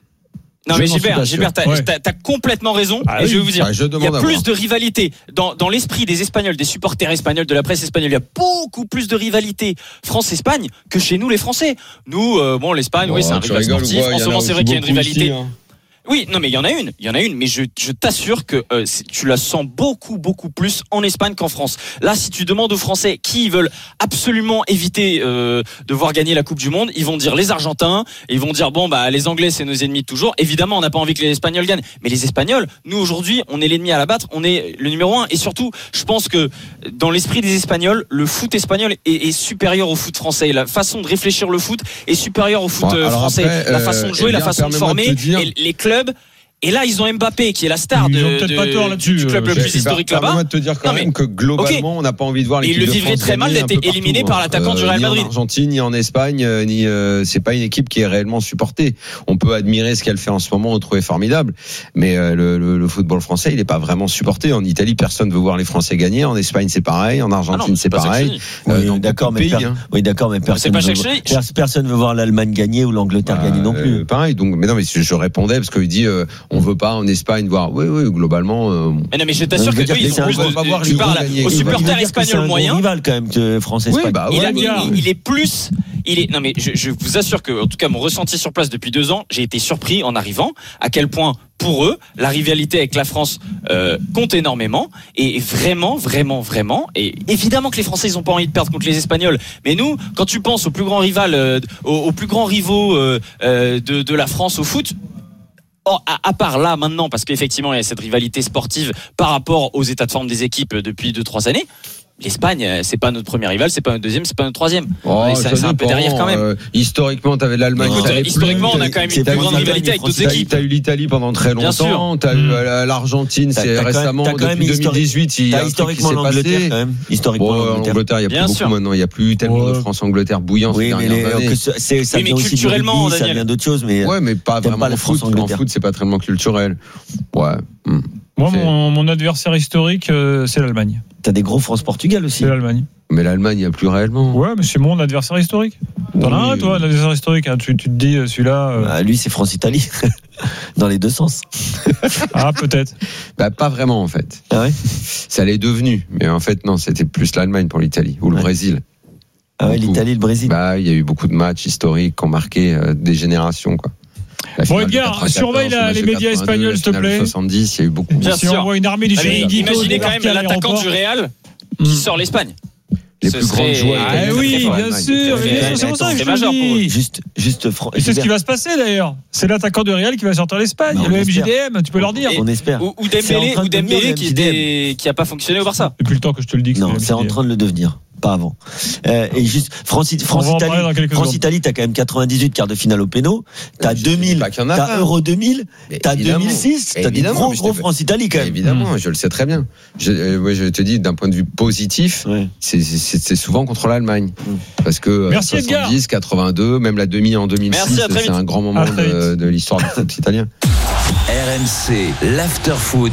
Non je mais Gilbert, Gilbert, t'as, ouais. t'as, t'as complètement raison. Ah et oui. je vais vous dire, ouais, je il y a plus voir. de rivalité dans, dans l'esprit des Espagnols, des supporters espagnols, de la presse espagnole. Il y a beaucoup plus de rivalité France-Espagne que chez nous les Français. Nous, euh, bon, l'Espagne, Oh, oui, c'est un rival sportif. En ce moment, c'est vrai qu'il y a une rivalité. Aussi, hein. Oui, non, mais il y en a une, il y en a une, mais je, je t'assure que euh, tu la sens beaucoup, beaucoup plus en Espagne qu'en France. Là, si tu demandes aux Français qui veulent absolument éviter euh, de voir gagner la Coupe du Monde, ils vont dire les Argentins, ils vont dire bon bah les Anglais c'est nos ennemis de toujours. Évidemment, on n'a pas envie que les Espagnols gagnent, mais les Espagnols, nous aujourd'hui, on est l'ennemi à l'abattre, on est le numéro un. Et surtout, je pense que dans l'esprit des Espagnols, le foot espagnol est, est supérieur au foot français. La façon de réfléchir le foot est supérieure au foot Bon, euh, français. après, la façon de jouer, eh bien, la façon de former, de dire... et les clubs. Et là, ils ont Mbappé qui est la star ils de, ont peut-être de, pas tort là-dessus, du club euh, le plus historique là-bas. Permets-moi de te dire quand Non, mais, même que globalement, okay. on n'a pas envie de voir Et l'équipe il le de vivrait France très mal gagner d'être un peu éliminé partout, par l'attaquant du Real ni Madrid. en Argentine, ni en Espagne, euh, ni euh, c'est pas une équipe qui est réellement supportée. On peut admirer ce qu'elle fait en ce moment, on trouve formidable, mais euh, le, le, le football français, il est pas vraiment supporté. En Italie, personne veut voir les Français gagner. En Espagne, c'est pareil. En Argentine, ah non, c'est, c'est pareil. Oui, dans d'accord, mais pays, per... hein. oui, d'accord, mais personne pas veut... chaque Pers- personne veut voir l'Allemagne gagner ou l'Angleterre Bah, gagner non plus. Euh, pareil. Donc, mais non, mais je répondais parce qu'il dit, euh, on veut pas en Espagne voir. Oui, oui, globalement. Euh, Mais non, mais je t'assure que eux, ils ont plus on va voir de. les Tu parles gagner. aux Il va- supporters espagnols C'est un moyens. gros rival quand même, que France-Espagne. Oui, bah, Il, ouais, a- il- bien. il- il est plus, il est. Non mais je, je vous assure que, en tout cas, mon ressenti sur place depuis deux ans, j'ai été surpris en arrivant à quel point pour eux la rivalité avec la France euh, compte énormément et vraiment, vraiment, vraiment. Et évidemment que les Français ils ont pas envie de perdre contre les Espagnols, mais nous, quand tu penses au plus grand rival, euh, aux, aux plus grands rivaux euh, euh, de, de la France au foot. Oh, à, à part là maintenant, parce qu'effectivement il y a cette rivalité sportive par rapport aux états de forme des équipes depuis deux trois années. L'Espagne, c'est pas notre premier rival, c'est pas notre deuxième, c'est pas notre troisième. Oh, Et ça, ça c'est un peu dépend, derrière quand même. Euh, historiquement, t'avais l'Allemagne. Écoute, t'avais historiquement, plus, on a quand même c'est une plus pas grande l'Italie, rivalité avec d'autres T'as- équipes. T'as eu l'Italie pendant très Bien sûr. longtemps. T'as Mmh. eu euh, l'Argentine, T'as- c'est t'as quand même- récemment, t'as quand même depuis histori- deux mille dix-huit, il y a T'as un truc qui historiquement s'est l'Angleterre passé. quand même. Historiquement Bon, l'Angleterre. l'Angleterre, il y a plus Bien beaucoup sûr. maintenant. Il y a plus tellement Ouais. de France-Angleterre bouillant ces Oui, mais dernières les- années. que ce- c'est, ça Oui, mais vient aussi du culturellement, rugby, ça Daniel. vient d'autres choses, mais Ouais, mais pas T'aimes vraiment pas la en foot. En France-Angleterre. foot, c'est pas tellement culturel. Ouais. Hmm. Moi, C'est- mon, mon adversaire historique, euh, c'est l'Allemagne. t'as des gros France-Portugal aussi. C'est l'Allemagne. Mais l'Allemagne, il n'y a plus réellement. Ouais, mais c'est mon adversaire historique. T'en as Oui. un, toi, un adversaire historique. Hein. Tu, tu te dis, euh, celui-là. euh, Ah, lui, c'est France-Italie. Dans les deux sens. Ah, peut-être. Bah, pas vraiment, en fait. Ah ouais Ça l'est devenu. Mais en fait, non, c'était plus l'Allemagne pour l'Italie. Ou le Ouais. Brésil. Ah ouais, Beaucoup. l'Italie, le Brésil. Bah, il y a eu beaucoup de matchs historiques qui ont marqué euh, des générations, quoi. La Bon, finale de Edgar, quatre-vingt-quatorze, surveille la- le match les de médias quatre-vingt-deux, espagnols, la s'il te finale de plaît. soixante-dix, il y a eu beaucoup. Bien si sûr. on envoie une armée du Ah, mais Chiringuito. imaginez quand même débarquer à l'attaquant l'aéroport. du Real Hmm. qui sort l'Espagne. Les Ce plus serait- grandes joueurs. Ah, Ah italiens, oui, très fort, bien l'Allemagne. sûr, C'est bien sûr, c'est pour ça que c'est je te majeur le pour eux. dis. Juste, juste, Fran- Et c'est ce qui Gilbert, va se passer d'ailleurs. C'est l'attaquant de Real qui va sortir l'Espagne. Bah, on le espère. M J D M, tu peux leur dire. Et- on espère. Ou, ou C'est en Dembélé, train ou de devenir Dembélé le qui M J D M. était, qui a pas fonctionné au Barça. Depuis le temps que je te le dis. que Non, le c'est en M J D M. train de le devenir. pas avant. Euh, et juste France, France Italie, France Italie, t'as quand même quatre-vingt-dix-huit quarts de finale au péno. T'as deux mille, t'as Euro deux mille, t'as deux mille six, t'as des gros gros France Italie quand même. Évidemment, je le sais très bien. Je, euh, je te dis d'un point de vue positif, ouais. c'est, c'est, c'est souvent contre l'Allemagne, parce que Merci soixante-dix, Edgar. quatre-vingt-deux, même la demi en deux mille six, c'est vite. Un grand moment de, de l'histoire du foot italien. R M C, l'after-foot,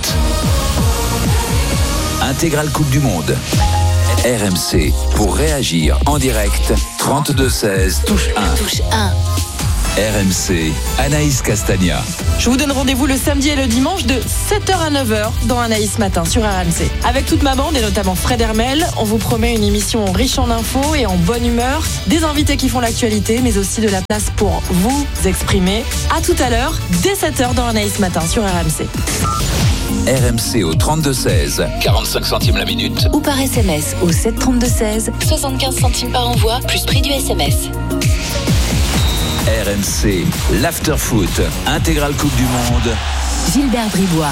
intégrale Coupe du Monde. R M C, pour réagir en direct, trente-deux seize, touche un. Touche un. R M C, Anaïs Castagna. Je vous donne rendez-vous le samedi et le dimanche de sept heures à neuf heures dans Anaïs Matin sur R M C. Avec toute ma bande et notamment Fred Hermel, on vous promet une émission riche en infos et en bonne humeur, des invités qui font l'actualité, mais aussi de la place pour vous exprimer. À tout à l'heure, dès sept heures dans Anaïs Matin sur R M C. R M C au trente-deux seize, quarante-cinq centimes la minute. Ou par S M S au sept trente-deux seize, soixante-quinze centimes par envoi, plus prix du S M S. R M C, l'after-foot, intégrale Coupe du Monde. Gilbert Bribois.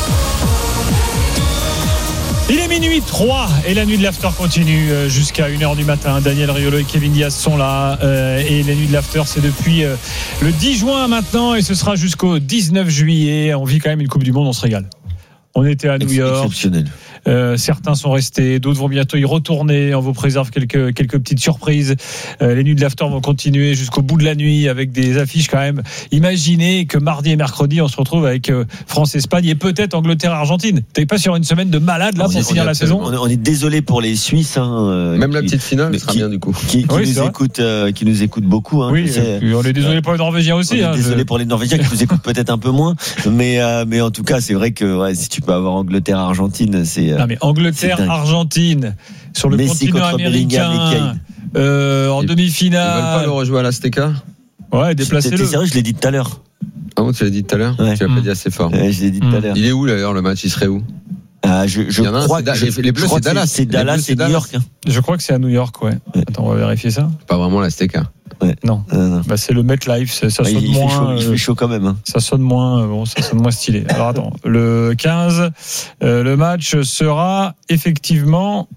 Il est minuit trois et la nuit de l'after continue jusqu'à une heure du matin. Daniel Riolo et Kevin Diaz sont là euh, et la nuit de l'after c'est depuis euh, le dix juin maintenant et ce sera jusqu'au dix-neuf juillet. On vit quand même une Coupe du Monde, on se régale. On était à New York. Exceptionnel. Euh, certains sont restés, d'autres vont bientôt y retourner. On vous préserve quelques quelques petites surprises. Euh, les nuits de l'after vont continuer jusqu'au bout de la nuit avec des affiches quand même. Imaginez que mardi et mercredi on se retrouve avec euh, France-Espagne et peut-être Angleterre-Argentine. T'es pas sur une semaine de malade là on pour finir la saison. On est, on est désolé pour les Suisses. Hein, euh, Même qui, la petite finale sera qui, bien du coup. Qui, qui oui, nous écoute, euh, qui nous écoute beaucoup. Hein, oui, c'est, on est désolé pour les Norvégiens aussi. On est hein, désolé je... pour les Norvégiens qui nous écoutent peut-être un peu moins, mais euh, mais en tout cas c'est vrai que ouais, si tu peux avoir Angleterre-Argentine, c'est. Euh, non mais Angleterre. Argentine sur le Messi continent américain euh, en ils, demi-finale. Ils veulent pas le rejouer à l'Azteca. Ouais, déplacez-le. T'es sérieux, je l'ai dit tout à l'heure. Ah bon, tu l'as dit tout à l'heure. Ouais. Tu l'as mmh. pas dit assez fort. Ouais, je l'ai dit tout à l'heure. Il est où d'ailleurs le match? Il serait où? Ah, je, je crois que je, les Bleus c'est Dallas. C'est Dallas, c'est New York. Hein. Je crois que c'est à New York, ouais. ouais. Attends, on va vérifier ça. Pas vraiment l'Azteca. Ouais. Non. Euh, non. Bah, c'est le MetLife. Ça, ça ouais, sonne il moins. Fait chaud, euh, il fait chaud quand même. Hein. Ça sonne moins. Euh, bon, ça sonne moins stylé. Alors attends, le quinze, euh, le match sera effectivement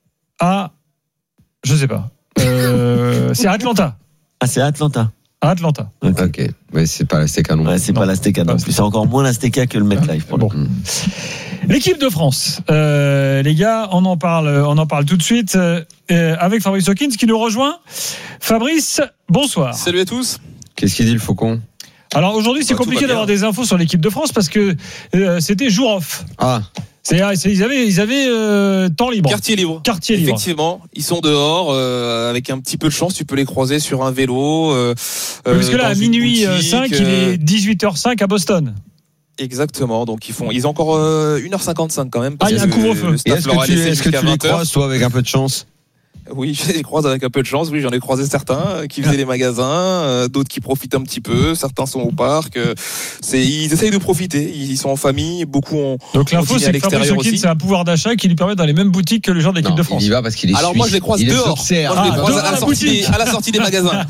à, je sais pas. Euh, c'est à Atlanta. Ah, c'est à Atlanta. À Atlanta. Ok. okay. Mais c'est pas l'Azteca non. Ouais, c'est non. pas l'Azteca non plus. C'est encore moins l'Azteca que le MetLife. Pour bon. le L'équipe de France, euh, les gars, on en parle, on en parle tout de suite euh, avec Fabrice Hawkins qui nous rejoint. Fabrice, bonsoir. Salut à tous. Qu'est-ce qu'il dit le Faucon? Alors aujourd'hui, c'est bah, compliqué d'avoir des infos sur l'équipe de France parce que euh, c'était jour off. Ah. C'est, c'est, ils avaient, ils avaient euh, temps libre. Quartier libre. Quartier libre. Effectivement, ils sont dehors euh, avec un petit peu de chance. Tu peux les croiser sur un vélo. Euh, parce que là, à minuit cinq, euh... il est dix-huit heures cinq à Boston. Exactement, donc ils font, ils ont encore euh, une heure cinquante-cinq quand même. Ah, il y a un couvre-feu. Est-ce que tu, est-ce que tu les croises toi avec un peu de chance? Oui, je les croise avec un peu de chance. Oui, j'en ai croisé certains qui faisaient les magasins, euh, d'autres qui profitent un petit peu. Certains sont au parc. Euh, c'est, ils essayent de profiter. Ils sont en famille. Beaucoup ont. Donc l'info, c'est que Fabrice Hawkins, c'est un pouvoir d'achat qui lui permet dans les mêmes boutiques que les gens de l'équipe non, de France. Il y va parce qu'il est. Alors suisse. moi, je les croise il dehors. Moi, je les ah, croise à la, sortie des, à la sortie des magasins.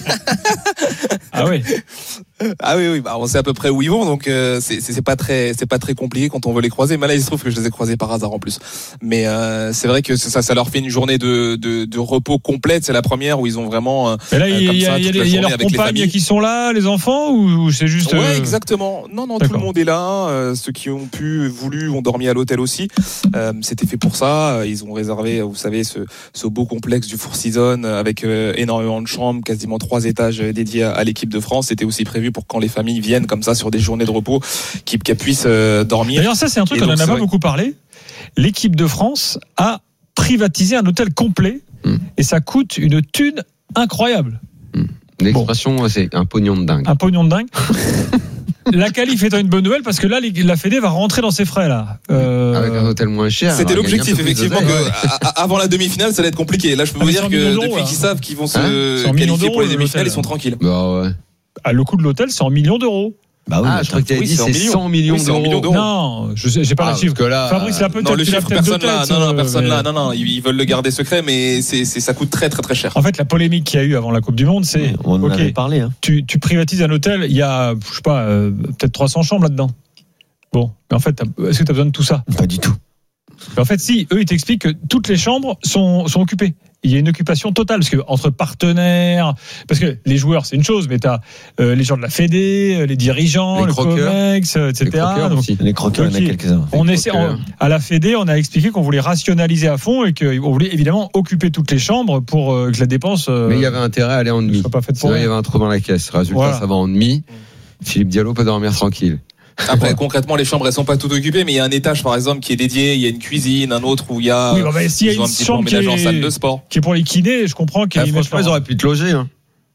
Ah oui. Ah oui, oui, bah on sait à peu près où ils vont, donc euh, c'est, c'est pas très, c'est pas très compliqué quand on veut les croiser. Mais là, il se trouve que je les ai croisés par hasard en plus. Mais euh, c'est vrai que ça, ça leur fait une journée de, de, de repos complète. C'est la première où ils ont vraiment. Euh, Et là, il y a, y a, y a leurs compagnes qui sont là, les enfants, ou, ou c'est juste. Ouais, euh... exactement. Non, non, D'accord. Tout le monde est là. Euh, ceux qui ont pu, voulu, ont dormi à l'hôtel aussi. Euh, c'était fait pour ça. Ils ont réservé, vous savez, ce, ce beau complexe du Four Seasons avec euh, énormément de chambres, quasiment trois étages dédiés à, à l'équipe de France. C'était aussi prévu pour quand les familles viennent comme ça sur des journées de repos, qu'ils, qu'ils puissent euh, dormir. D'ailleurs, ça, c'est un truc qu'on n'en a pas beaucoup parlé. L'équipe de France a privatisé un hôtel complet mmh. et ça coûte une thune incroyable. Mmh. L'expression, bon. C'est un pognon de dingue. Un pognon de dingue. La qualif étant une bonne nouvelle parce que là, la Fédé va rentrer dans ses frais là. Euh... Avec un hôtel moins cher. C'était l'objectif effectivement que avant la demi-finale, ça allait être compliqué. Là, je peux ah, vous dire que depuis qu'ils savent qu'ils vont se hein qualifier pour les demi-finales, ils sont tranquilles. Bah ouais. Ah, le coût de l'hôtel, c'est en millions d'euros. Bah oui, ah, je crois que tu avais oui, dit c'est, c'est cent millions, oui, d'euros. millions d'euros. Non, je sais, j'ai pas ah, la chiffre. Là, Fabrice, là, peut-être non, le tu chiffre, l'as personne peut-être là. de tête, non, non, personne mais... là. Non, non, ils veulent le garder secret, mais c'est, c'est, ça coûte très, très, très cher. En fait, la polémique qu'il y a eu avant la Coupe du Monde, c'est. Oui, on en okay, avait parlé. Hein. Tu, tu privatises un hôtel, il y a, je sais pas, euh, peut-être trois cents chambres là-dedans. Bon, mais en fait, est-ce que tu as besoin de tout ça? Pas du tout. En fait, si, eux, ils t'expliquent que toutes les chambres sont, sont occupées. Il y a une occupation totale, parce que entre partenaires, parce que les joueurs, c'est une chose, mais tu as euh, les gens de la Fédé, les dirigeants, les le Comex, et cetera. Les croqueurs, donc, aussi. Les croqueurs, il y en a quelques-uns. On essaie, on, à la Fédé, on a expliqué qu'on voulait rationaliser à fond et qu'on voulait évidemment occuper toutes les chambres pour euh, que la dépense. Euh, mais il y avait intérêt à aller en demi. Pas faite pour Sinon, il y avait un trou dans la caisse. Résultat, voilà. Ça va en demi. Philippe Diallo peut dormir tranquille. Après, concrètement, les chambres, elles sont pas toutes occupées, mais il y a un étage, par exemple, qui est dédié, il y a une cuisine, un autre où il y a, oui, bah, bah, s'il y a une un petit chambre qui est, en salle de sport. Qui est pour les kinés, je comprends qu'ils ah, franchement, ils auraient pu te loger, hein.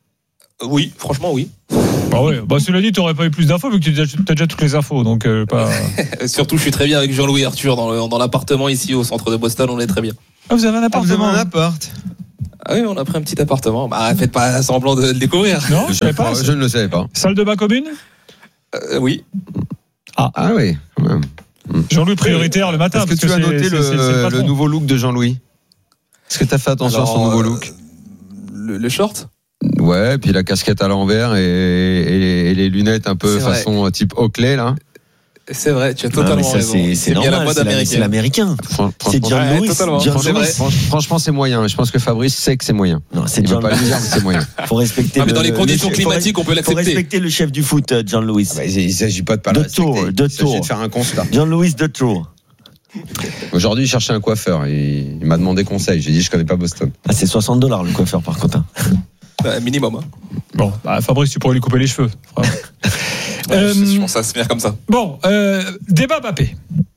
Oui, franchement, oui. Bah ouais, bah cela dit, t'aurais pas eu plus d'infos vu que tu as déjà, déjà toutes les infos, donc euh, pas. Surtout, je suis très bien avec Jean-Louis Arthur dans, le, dans l'appartement ici au centre de Boston, on est très bien. Ah, vous avez un appartement. Ah, vous avez un appart. Ah oui, on a pris un petit appartement. Bah, faites pas semblant de le découvrir. Non, je, je, savais pas, je ne le savais pas. Salle de bain commune. Euh, oui. Ah, ah oui, quand même. Jean-Louis prioritaire le matin. Est-ce que tu que as noté c'est, le, c'est, c'est le, le nouveau look de Jean-Louis? Est-ce que tu as fait attention Alors, à son nouveau look? Le, le short? Ouais, puis la casquette à l'envers et, et, et les lunettes un peu c'est façon vrai. Type Oakley là. C'est vrai, tu as totalement ça, raison. C'est, c'est, c'est normal, bien la mode c'est, américaine. c'est l'américain. C'est John ouais, Lewis. John Lewis. Franchement, c'est moyen. Je pense que Fabrice sait que c'est moyen. Non, c'est Il John veut pas le dire, mais c'est moyen. Faut respecter. Ah, mais le, dans les conditions le, climatiques, faut, on peut l'accepter. Faut respecter le chef du foot, John Lewis. Ah bah, il ne s'agit pas de pas le respecter. Tour, de il s'agit de faire un constat. John Lewis de Tour. Aujourd'hui, il cherchait un coiffeur. Il, il m'a demandé conseil. J'ai dit, je connais pas Boston. Ah, c'est soixante dollars le coiffeur, par contre. Bah, minimum. Hein. Bon, bah, Fabrice, tu pourrais lui couper les cheveux. Ouais, euh, je pense que ça se fait comme ça. Bon, euh, débat Mbappé.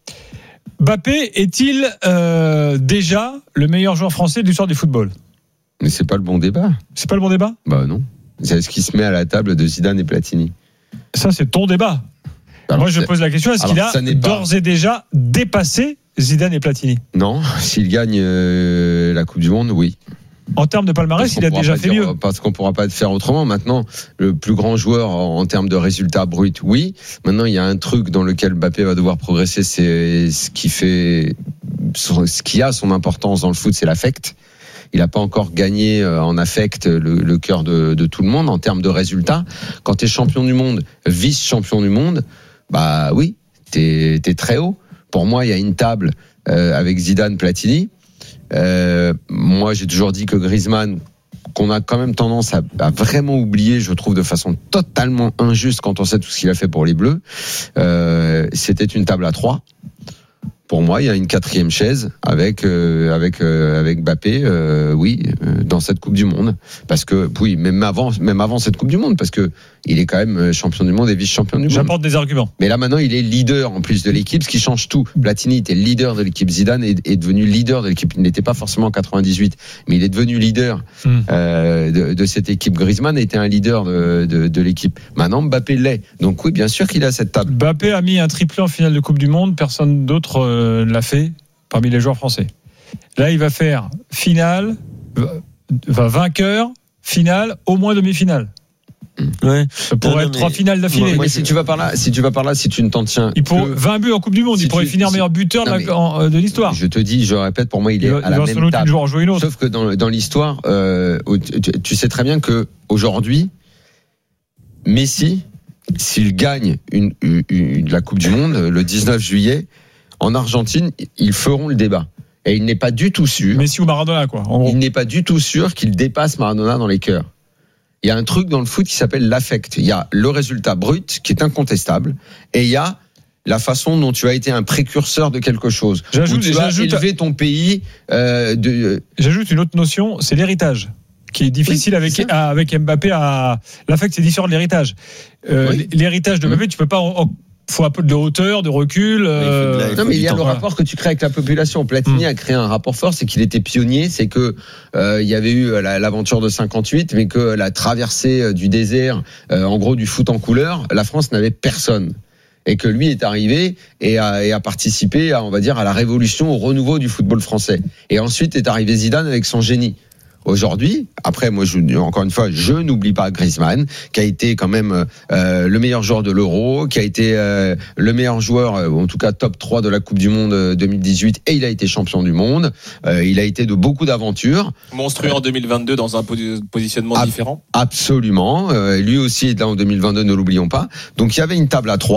Mbappé est-il euh, déjà le meilleur joueur français de l'histoire du football? Mais c'est pas le bon débat. C'est pas le bon débat? Bah non. C'est ce qui se met à la table de Zidane et Platini. Ça, c'est ton débat. Alors, moi, je pose la question, est-ce alors, qu'il a d'ores pas... et déjà dépassé Zidane et Platini? Non, s'il gagne euh, la Coupe du Monde, oui. En termes de palmarès, il a déjà fait dire, mieux. Parce qu'on ne pourra pas faire autrement. Maintenant, le plus grand joueur en, en termes de résultats bruts, oui. Maintenant, il y a un truc dans lequel Mbappé va devoir progresser, c'est ce qui fait, ce qui a son importance dans le foot, c'est l'affect. Il n'a pas encore gagné en affect le, le cœur de, de tout le monde en termes de résultats. Quand tu es champion du monde, vice-champion du monde, bah oui, tu es très haut. Pour moi, il y a une table euh, avec Zidane, Platini. Euh, moi, j'ai toujours dit que Griezmann, qu'on a quand même tendance à, à vraiment oublier, je trouve de façon totalement injuste quand on sait tout ce qu'il a fait pour les Bleus, euh, c'était une table à trois. Pour moi, il y a une quatrième chaise avec euh, avec euh, avec Mbappé, euh, oui, euh, dans cette Coupe du Monde, parce que oui, même avant, même avant cette Coupe du Monde, parce que il est quand même champion du monde et vice-champion du monde. J'apporte des arguments. Mais là maintenant, il est leader en plus de l'équipe, ce qui change tout. Platini était leader de l'équipe, Zidane est, est devenu leader de l'équipe. Il n'était pas forcément en quatre-vingt-dix-huit, mais il est devenu leader mmh. euh, de, de cette équipe. Griezmann était un leader de, de, de l'équipe. Maintenant, Mbappé l'est. Donc oui, bien sûr qu'il a cette table. Mbappé a mis un triplé en finale de Coupe du Monde. Personne d'autre euh, l'a fait parmi les joueurs français. Là, il va faire finale, va vainqueur, finale, au moins demi-finale. Ouais. Ça pourrait non, être trois finales d'affilée. Moi, moi, si tu vas par là, si tu vas par là, si tu ne t'en tiens, il pourrait vingt buts en Coupe du Monde. Si il pourrait tu, finir si, meilleur buteur non, de, la, en, de l'histoire. Je te dis, je répète, pour moi, il est il va, à la même table. Une jouer une autre. Sauf que dans, dans l'histoire, euh, tu, tu sais très bien que aujourd'hui, Messi, s'il gagne une, une, une, la Coupe du Monde le dix-neuf juillet en Argentine, ils feront le débat. Et il n'est pas du tout sûr. Messi ou Maradona, quoi. En gros. Il n'est pas du tout sûr qu'il dépasse Maradona dans les cœurs. Il y a un truc dans le foot qui s'appelle l'affect. Il y a le résultat brut qui est incontestable et il y a la façon dont tu as été un précurseur de quelque chose. J'ajoute, où tu j'ajoute, as élevé ton pays. Euh, de... J'ajoute une autre notion, c'est l'héritage, qui est difficile oui, avec à, avec Mbappé. À l'affect, c'est différent de l'héritage. Euh, oui. L'héritage de Mbappé, mmh. tu peux pas. En, en, faut un peu de hauteur, de recul. Euh, il non, mais il y a le voilà. rapport que tu crées avec la population. Platini mmh. a créé un rapport fort, c'est qu'il était pionnier, c'est que euh, il y avait eu la, l'aventure de cinquante-huit, mais que la traversée du désert, euh, en gros du foot en couleur, la France n'avait personne. Et que lui est arrivé et a, et a participé, à, on va dire, à la révolution, au renouveau du football français. Et ensuite est arrivé Zidane avec son génie. Aujourd'hui, après, moi, je, encore une fois, je n'oublie pas Griezmann, qui a été quand même euh, le meilleur joueur de l'Euro, qui a été euh, le meilleur joueur, euh, en tout cas top trois de la Coupe du Monde deux mille dix-huit, et il a été champion du monde. Euh, il a été de beaucoup d'aventures. Monstrueux en deux mille vingt-deux dans un positionnement Ab- différent. Absolument. Euh, lui aussi est là en deux mille vingt-deux, ne l'oublions pas. Donc il y avait une table à trois.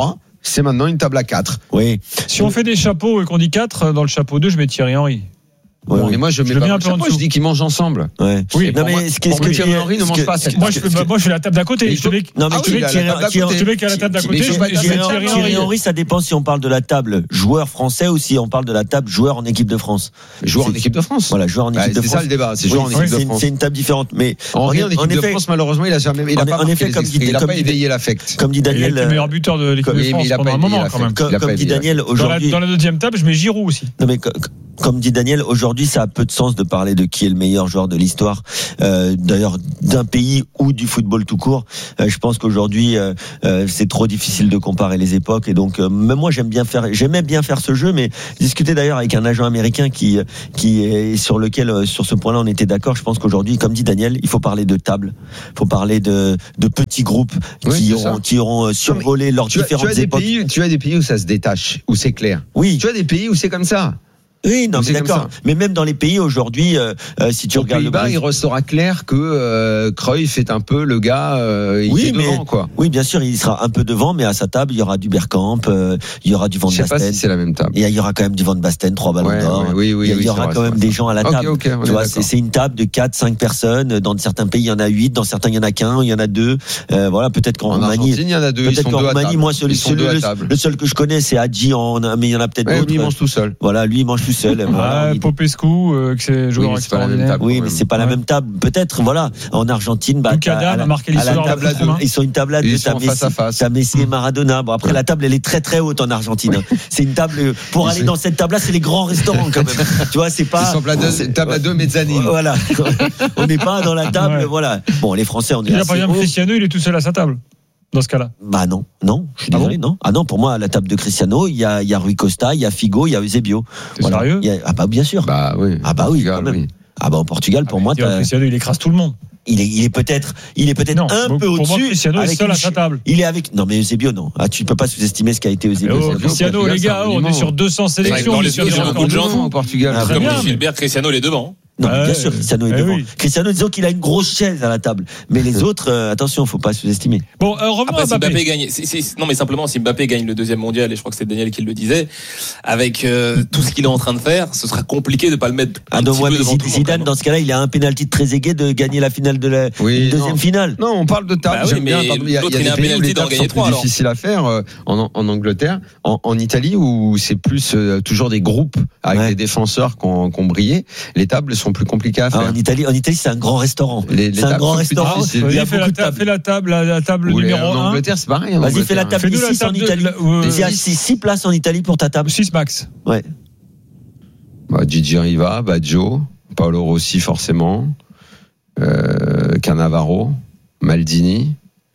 c'est maintenant une table à quatre. Oui. Si on fait des chapeaux et qu'on dit quatre, dans le chapeau deux, je mets Thierry Henry. Ouais, bon, mais moi je mets, je pas mets un peu en dessous. Je dis qu'ils mangent ensemble. Ouais. Oui. Non mais moi, ce qu'est-ce que Thierry Henry ne mange pas cette moi je fais moi je fais la table d'à côté. Je te mets non mais tu mets Thierry à la table d'à côté. Thierry Henry, ça dépend si on parle de la table joueur français ou si on parle de la table joueur en équipe de France. Joueur en équipe de France. Voilà, joueur en équipe de France. C'est ça le débat, c'est joueur en équipe de France. C'est une table différente, mais Henry en équipe de France malheureusement il a jamais il a pas en effet comme il a pas éveillé l'affect. Comme dit Daniel, le meilleur buteur de l'équipe de France pendant un moment quand même. Comme dit Daniel aujourd'hui. Dans la deuxième table, je mets Giroud aussi. Non mais comme dit Daniel, aujourd'hui, ça a peu de sens de parler de qui est le meilleur joueur de l'histoire, euh, d'ailleurs d'un pays ou du football tout court. Euh, je pense qu'aujourd'hui, euh, euh, c'est trop difficile de comparer les époques, et donc euh, même moi, j'aime bien faire, j'aimais bien faire ce jeu, mais discuter d'ailleurs avec un agent américain qui qui est sur lequel, euh, sur ce point-là, on était d'accord. Je pense qu'aujourd'hui, comme dit Daniel, il faut parler de table, il faut parler de de petits groupes qui oui, auront qui auront survolé leurs tu différentes as, tu as époques. Des pays, tu as des pays où ça se détache, où c'est clair. Oui. Tu as des pays où c'est comme ça. Oui, non, mais d'accord. Mais même dans les pays aujourd'hui, euh, euh, si tu Au regardes Pays-Bas, le il restera clair que euh, Cruyff est un peu le gars. Euh, il oui, est mais devant, quoi. Oui, bien sûr, il sera un peu devant, mais à sa table, il y aura du Bergkamp, euh, il y aura du Van Basten. Je sais pas si c'est la même table. Et il y aura quand même du Van Basten, trois ballons ouais, d'or. Ouais, oui, oui, il y, oui, il y aura vrai, quand même vrai. des gens à la table. Okay, okay, tu vois, c'est, c'est une table de quatre, cinq personnes. Dans certains pays, il y en a huit. Dans certains, il y en a qu'un. Il y en a deux. Euh, voilà, peut-être qu'en en Roumanie, Argentine, il y en a deux. Peut-être qu'en Roumanie, moi, celui, celui, le, le seul que je connais, c'est Hadji. En, mais il y en a peut-être ouais, d'autres. Lui, il mange tout seul. Voilà, lui, il mange tout seul. Voilà, Popescu, euh, que c'est joueur oui, extraordinaire. Table, oui, mais c'est pas ouais. la même table. Peut-être, voilà. En Argentine, bah, Lucas a marqué à la table à deux. Ils sont une table à deux. Ils sont face à face. T'as Messi et Maradona. Bon, après, la table, elle est très, très haute en Argentine. C'est une table, pour aller dans cette table-là, c'est les grands restaurants, quand même. Tu vois, c'est pas. C'est une table à deux mezzanine. Voilà. On n'est pas dans la table, voilà. Bon, les Français, on est là. Par exemple, Cristiano, il est tout seul à sa table. Dans ce cas-là. Bah non, non, je suis désolé, ah bon non. Ah non, pour moi, à la table de Cristiano, il y a, il y a Rui Costa, il y a Figo, il y a Eusebio. C'est voilà. Sérieux? Il y a, ah bah bien sûr. Bah oui. Ah bah oui, quand même. Oui. Ah bah au Portugal, pour ah, moi, t'as... Cristiano, il écrase tout le monde. Il est, il est peut-être, il est peut-être non, un pour, peu pour au-dessus. Moi, Cristiano est seul à sa table. Il est avec, non mais Eusebio, non. Ah, tu peux pas sous-estimer ce qu'a été Eusebio. Oh, Cristiano, les gars, on est sur deux cents sélections. Dans les deux, il y a beaucoup de gens au Portugal. Ah, comme Gilbert, Cristiano, les devant. Non, ah, bien sûr, Cristiano est eh devant. Oui. Cristiano, disons qu'il a une grosse chaise à la table. Mais les autres, euh, attention, faut pas sous-estimer. Bon, euh, revenons Après, à Mbappé. Si Mbappé gagne, si, si, non, mais simplement, si Mbappé gagne le deuxième mondial, et je crois que c'est Daniel qui le disait, avec euh, tout ce qu'il est en train de faire, ce sera compliqué de pas le mettre un ah, petit peu devant tout le monde. Zidane, dans ce cas-là, il a un pénalty de Trezeguet de gagner la finale de la oui, deuxième non. finale. Non, on parle de table. Bah oui, mais bien, il y a, l'autre, il y a il a un pénalty d'en gagner trois. C'est difficile à faire euh, en, en Angleterre, en, en Italie où c'est plus euh, toujours des groupes avec ouais. des défenseurs qui ont, qui ont brillé. Les tables sont plus compliquées à faire. Ah, en Italie, en Italie, c'est un grand restaurant. Les, les c'est un grand restaurant. Il y a beaucoup de tables. Fais la table, la, la table Ou numéro un. En Angleterre, c'est pareil. En Vas-y, Angleterre. fais la table six en Italie. Il y a six places en Italie pour ta table. six max. Ouais. Bah, Gigi Riva, Baggio, Paolo Rossi forcément, euh, Cannavaro, Maldini.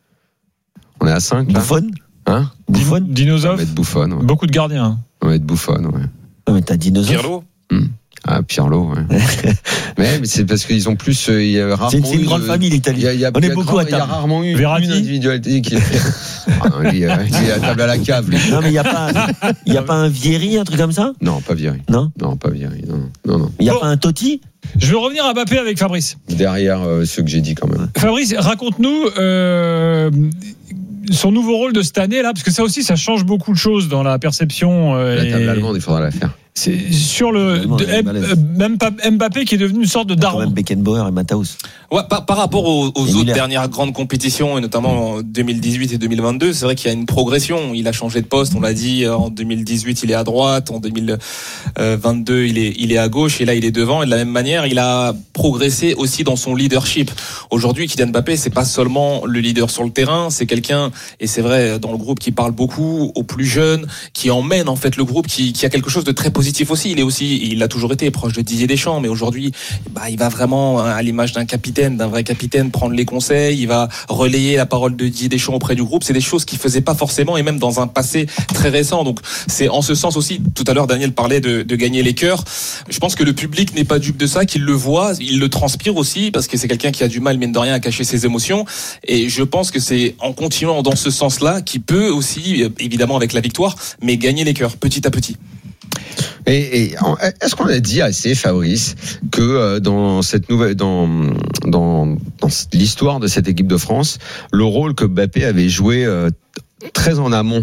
On est à cinq là. Buffon. Hein? Buffon. Dinosaure. On va mettre Buffon. Ouais. Beaucoup de gardiens. On va mettre Buffon, ouais. Ouais, mais t'as Dinosaure. Pirlo. Hum. Ah, Pirlo, ouais. mais, mais c'est parce qu'ils ont plus, euh, il y a rarement c'est une, c'est une grande de, famille, l'Italie. Il y a, il y a, on il y est a beaucoup grand, à table. Il y a rarement eu Verratti. une individualité qui ah, non, lui, euh, il est à table à la cave, lui. Non, mais il n'y a pas, il y a pas un Vieri, un truc comme ça? Non, pas Vieri. Non? Non, pas Vieri, non, non, non. Il n'y a bon. pas un Totti? Je vais revenir à Mbappé avec Fabrice. Derrière euh, ceux que j'ai dit quand même. Fabrice, raconte-nous, euh, son nouveau rôle de cette année là, parce que ça aussi, ça change beaucoup de choses dans la perception. Euh, la table et... allemande, il faudra la faire. C'est sur le de, même Mbappé qui est devenu une sorte de daron. Même Beckenbauer et Matthaus. Ouais, par, par rapport aux, aux autres Miller. Dernières grandes compétitions et notamment en deux mille dix-huit et deux mille vingt-deux, c'est vrai qu'il y a une progression. Il a changé de poste, on l'a dit. En deux mille dix-huit, il est à droite. En deux mille vingt-deux, il est il est à gauche. Et là, il est devant. Et de la même manière, il a progressé aussi dans son leadership. Aujourd'hui, Kylian Mbappé, c'est pas seulement le leader sur le terrain, c'est quelqu'un, et c'est vrai dans le groupe, qui parle beaucoup aux plus jeunes, qui emmène en fait le groupe, qui, qui a quelque chose de très positif. Positif aussi, il est aussi, il a toujours été proche de Didier Deschamps, mais aujourd'hui, bah, il va vraiment, à l'image d'un capitaine, d'un vrai capitaine, prendre les conseils, il va relayer la parole de Didier Deschamps auprès du groupe. C'est des choses qu'il faisait pas forcément, et même dans un passé très récent. Donc, c'est en ce sens aussi. Tout à l'heure, Daniel parlait de, de gagner les cœurs. Je pense que le public n'est pas dupe de ça, qu'il le voit, il le transpire aussi, parce que c'est quelqu'un qui a du mal, mine de rien, à cacher ses émotions. Et je pense que c'est en continuant dans ce sens-là qu'il peut aussi, évidemment avec la victoire, mais gagner les cœurs petit à petit. Et, et est-ce qu'on a dit assez, Fabrice, que euh, dans cette nouvelle, dans, dans dans l'histoire de cette équipe de France, le rôle que Mbappé avait joué euh, très en amont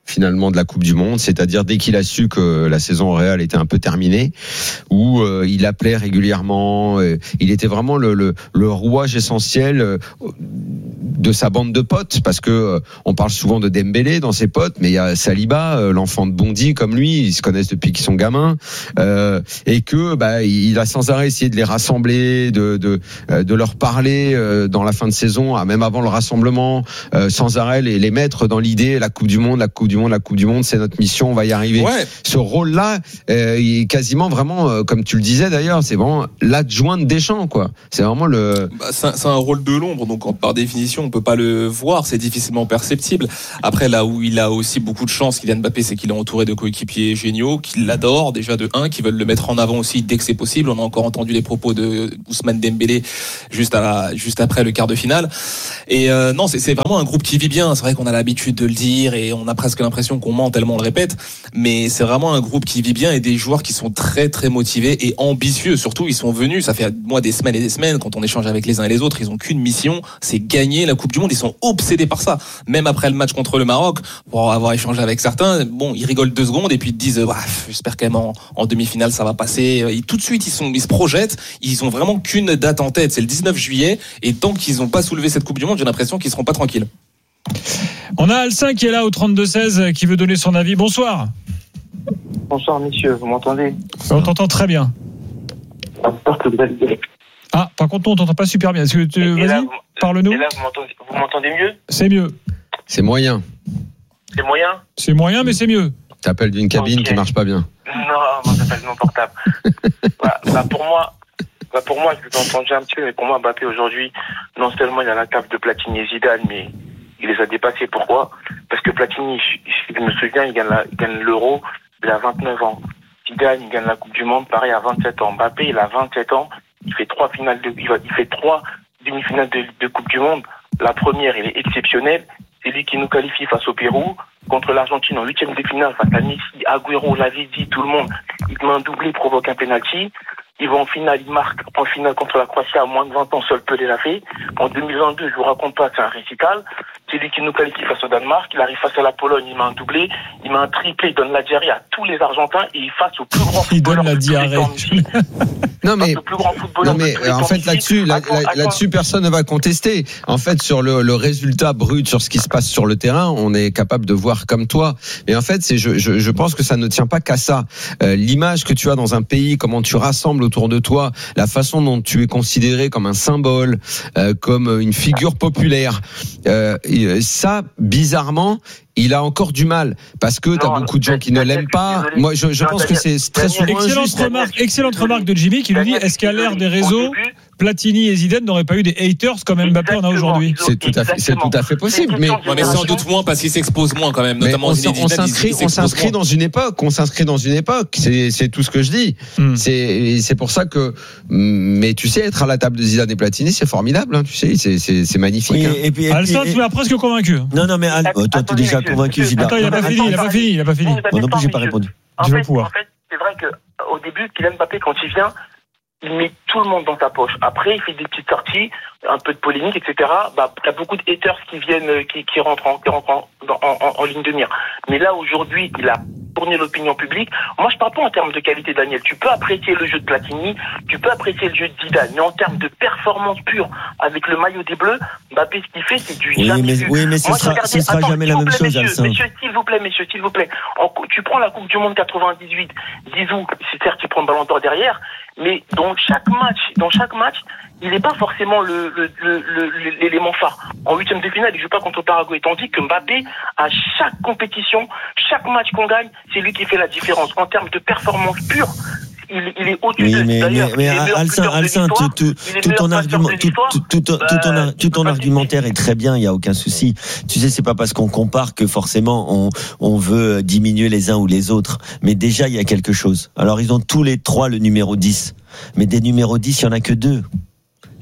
finalement de la Coupe du Monde, c'est-à-dire dès qu'il a su que la saison au Real était un peu terminée, où euh, il appelait régulièrement, euh, il était vraiment le, le, le rouage essentiel euh, de sa bande de potes, parce que euh, on parle souvent de Dembélé dans ses potes, mais il y a Saliba, euh, l'enfant de Bondy comme lui, ils se connaissent depuis qu'ils sont gamins, euh, et que bah il a sans arrêt essayé de les rassembler, de de de leur parler euh, dans la fin de saison, même avant le rassemblement, euh, sans arrêt les, les mettre dans l'idée la Coupe du Monde, la Coupe du Monde, la Coupe du Monde, c'est notre mission, on va y arriver. Ouais. Ce rôle-là, euh, il est quasiment vraiment, euh, comme tu le disais d'ailleurs, c'est vraiment l'adjoint de Deschamps, quoi. C'est vraiment le. Bah, c'est, un, c'est un rôle de l'ombre, donc par définition, on peut pas le voir, c'est difficilement perceptible. Après, là où il a aussi beaucoup de chance, Kylian Mbappé, c'est qu'il est entouré de coéquipiers géniaux, qui l'adorent déjà de un, qui veulent le mettre en avant aussi dès que c'est possible. On a encore entendu les propos de Ousmane Dembélé juste à la, juste après le quart de finale. Et euh, non, c'est, c'est vraiment un groupe qui vit bien. C'est vrai qu'on a l'habitude de le dire et on a presque l'impression qu'on ment tellement on le répète, mais c'est vraiment un groupe qui vit bien et des joueurs qui sont très très motivés et ambitieux. Surtout, ils sont venus, ça fait moi des semaines et des semaines, quand on échange avec les uns et les autres, ils ont qu'une mission, c'est gagner la Coupe du Monde. Ils sont obsédés par ça. Même après le match contre le Maroc, pour avoir échangé avec certains, bon, ils rigolent deux secondes et puis ils disent, bah, j'espère quand même en, en demi-finale ça va passer. Et tout de suite, ils sont, ils se projettent. Ils ont vraiment qu'une date en tête, c'est le dix-neuf juillet. Et tant qu'ils n'ont pas soulevé cette Coupe du Monde, j'ai l'impression qu'ils seront pas tranquilles. On a Alcin qui est là au trente-deux seize qui veut donner son avis. Bonsoir. Bonsoir messieurs, vous m'entendez ? On t'entend très bien. Ah, par contre, on t'entend pas super bien. Est-ce que tu... Vas-y, là, vous... parle-nous. Et là, vous m'entendez, vous m'entendez mieux ? C'est mieux. C'est moyen. C'est moyen ? C'est moyen, mais c'est mieux. T'appelles d'une cabine okay. qui marche pas bien. Non, moi j'appelle de mon portable. bah, bah, pour moi, bah, pour moi, je vous ai entendu un petit peu, mais pour moi, Mbappé aujourd'hui, non seulement il a la table de Platini et Zidane, mais il les a dépassés. Pourquoi ? Parce que Platini, je, je me souviens, il gagne, la, il gagne l'Euro, il a vingt-neuf ans. Zidane, il gagne la Coupe du Monde, pareil, à vingt-sept ans. Mbappé, il a vingt-sept ans. Il fait trois finales de, il, va, il fait trois demi-finales de, de Coupe du Monde. La première, il est exceptionnel. C'est lui qui nous qualifie face au Pérou. Contre l'Argentine en huitième de finale face à Messi, Agüero, l'avait dit, tout le monde. Il met un doublé, provoque un penalty. Ils vont en finale, ils marquent en finale contre la Croatie à moins de vingt ans, seul Pelé l'a fait. En deux mille vingt-deux, je vous raconte pas, c'est un récital. C'est lui qui nous qualifie face au Danemark. Il arrive face à la Pologne, il met un doublé, il met un triplé, il donne la diarrhée à tous les Argentins et il face au plus grand footballeur. Il donne la diarrhée. Non mais, non mais en fait là-dessus, là, là, là-dessus personne ne va contester. En fait sur le, le résultat brut, sur ce qui se passe sur le terrain, on est capable de voir comme toi. Mais en fait, c'est je, je, je pense que ça ne tient pas qu'à ça. Euh, l'image que tu as dans un pays, comment tu rassembles autour de toi, la façon dont tu es considéré comme un symbole, euh, comme une figure populaire. Euh, ça, bizarrement, il a encore du mal parce que tu as beaucoup de gens qui ne l'aiment pas. Moi, je, je pense que c'est très souvent excellente injuste. remarque, excellente remarque de Jimmy qui lui dit est-ce qu'à l'ère des réseaux, Platini et Zidane n'auraient pas eu des haters comme Mbappé en a aujourd'hui? C'est tout à fait, c'est tout à fait possible, mais, ouais, mais sans doute moins parce qu'ils s'exposent moins quand même, notamment on, Zidane, on s'inscrit, ils, ils on s'inscrit dans une époque, on s'inscrit dans une époque. C'est, c'est tout ce que je dis. Hmm. C'est, c'est pour ça que, mais tu sais, être à la table de Zidane et Platini, c'est formidable, hein, tu sais, c'est, c'est, c'est magnifique. Oui, hein. Et puis, Alcin, tu m'as presque convaincu. Non, non, mais Al, toi, t'es attendez, déjà convaincu. Attends, il a pas fini, il a pas fini, il a pas fini. Moi non plus, j'ai pas répondu. En fait, en fait, c'est vrai que au début, Kylian Mbappé, quand il vient, il met tout le monde dans sa poche. Après, il fait des petites sorties, un peu de polémique, et cetera. Bah, t'as beaucoup de haters qui viennent, qui, qui rentrent, en, qui rentrent en, en, en, en ligne de mire. Mais là, aujourd'hui, il a tourné l'opinion publique. Moi, je parle pas en termes de qualité, Daniel. Tu peux apprécier le jeu de Platini, tu peux apprécier le jeu de Zidane, mais en termes de performance pure, avec le maillot des Bleus, Mbappé, ce qu'il fait, c'est du oui, jamais mais, vu. Oui, mais ce Moi, sera, regardais, ce sera attends, jamais la même plaît, chose, messieurs, Alcin. messieurs, s'il vous plaît, messieurs, s'il vous plaît. En, tu prends la Coupe du Monde quatre-vingt-dix-huit, Zizou, c'est certes, tu prends le ballon d'or derrière, mais dans chaque match, dans chaque match, il n'est pas forcément le, le, le, le, l'élément phare. En huitième de finale, il joue pas contre le Paraguay. Tandis que Mbappé, à chaque compétition, chaque match qu'on gagne, c'est lui qui fait la différence. En termes de performance pure, il, il est au-dessus oui, de mais, d'ailleurs. Mais, mais Alcin, Alcin, tout, tout, tout ton argument, tout, tout, tout, tout, bah, ton, tout ton argumentaire est très bien, il y a aucun souci. Tu sais, c'est pas parce qu'on compare que forcément on, on veut diminuer les uns ou les autres. Mais déjà, il y a quelque chose. Alors, ils ont tous les trois le numéro dix. Mais des numéros dix, il y en a que deux.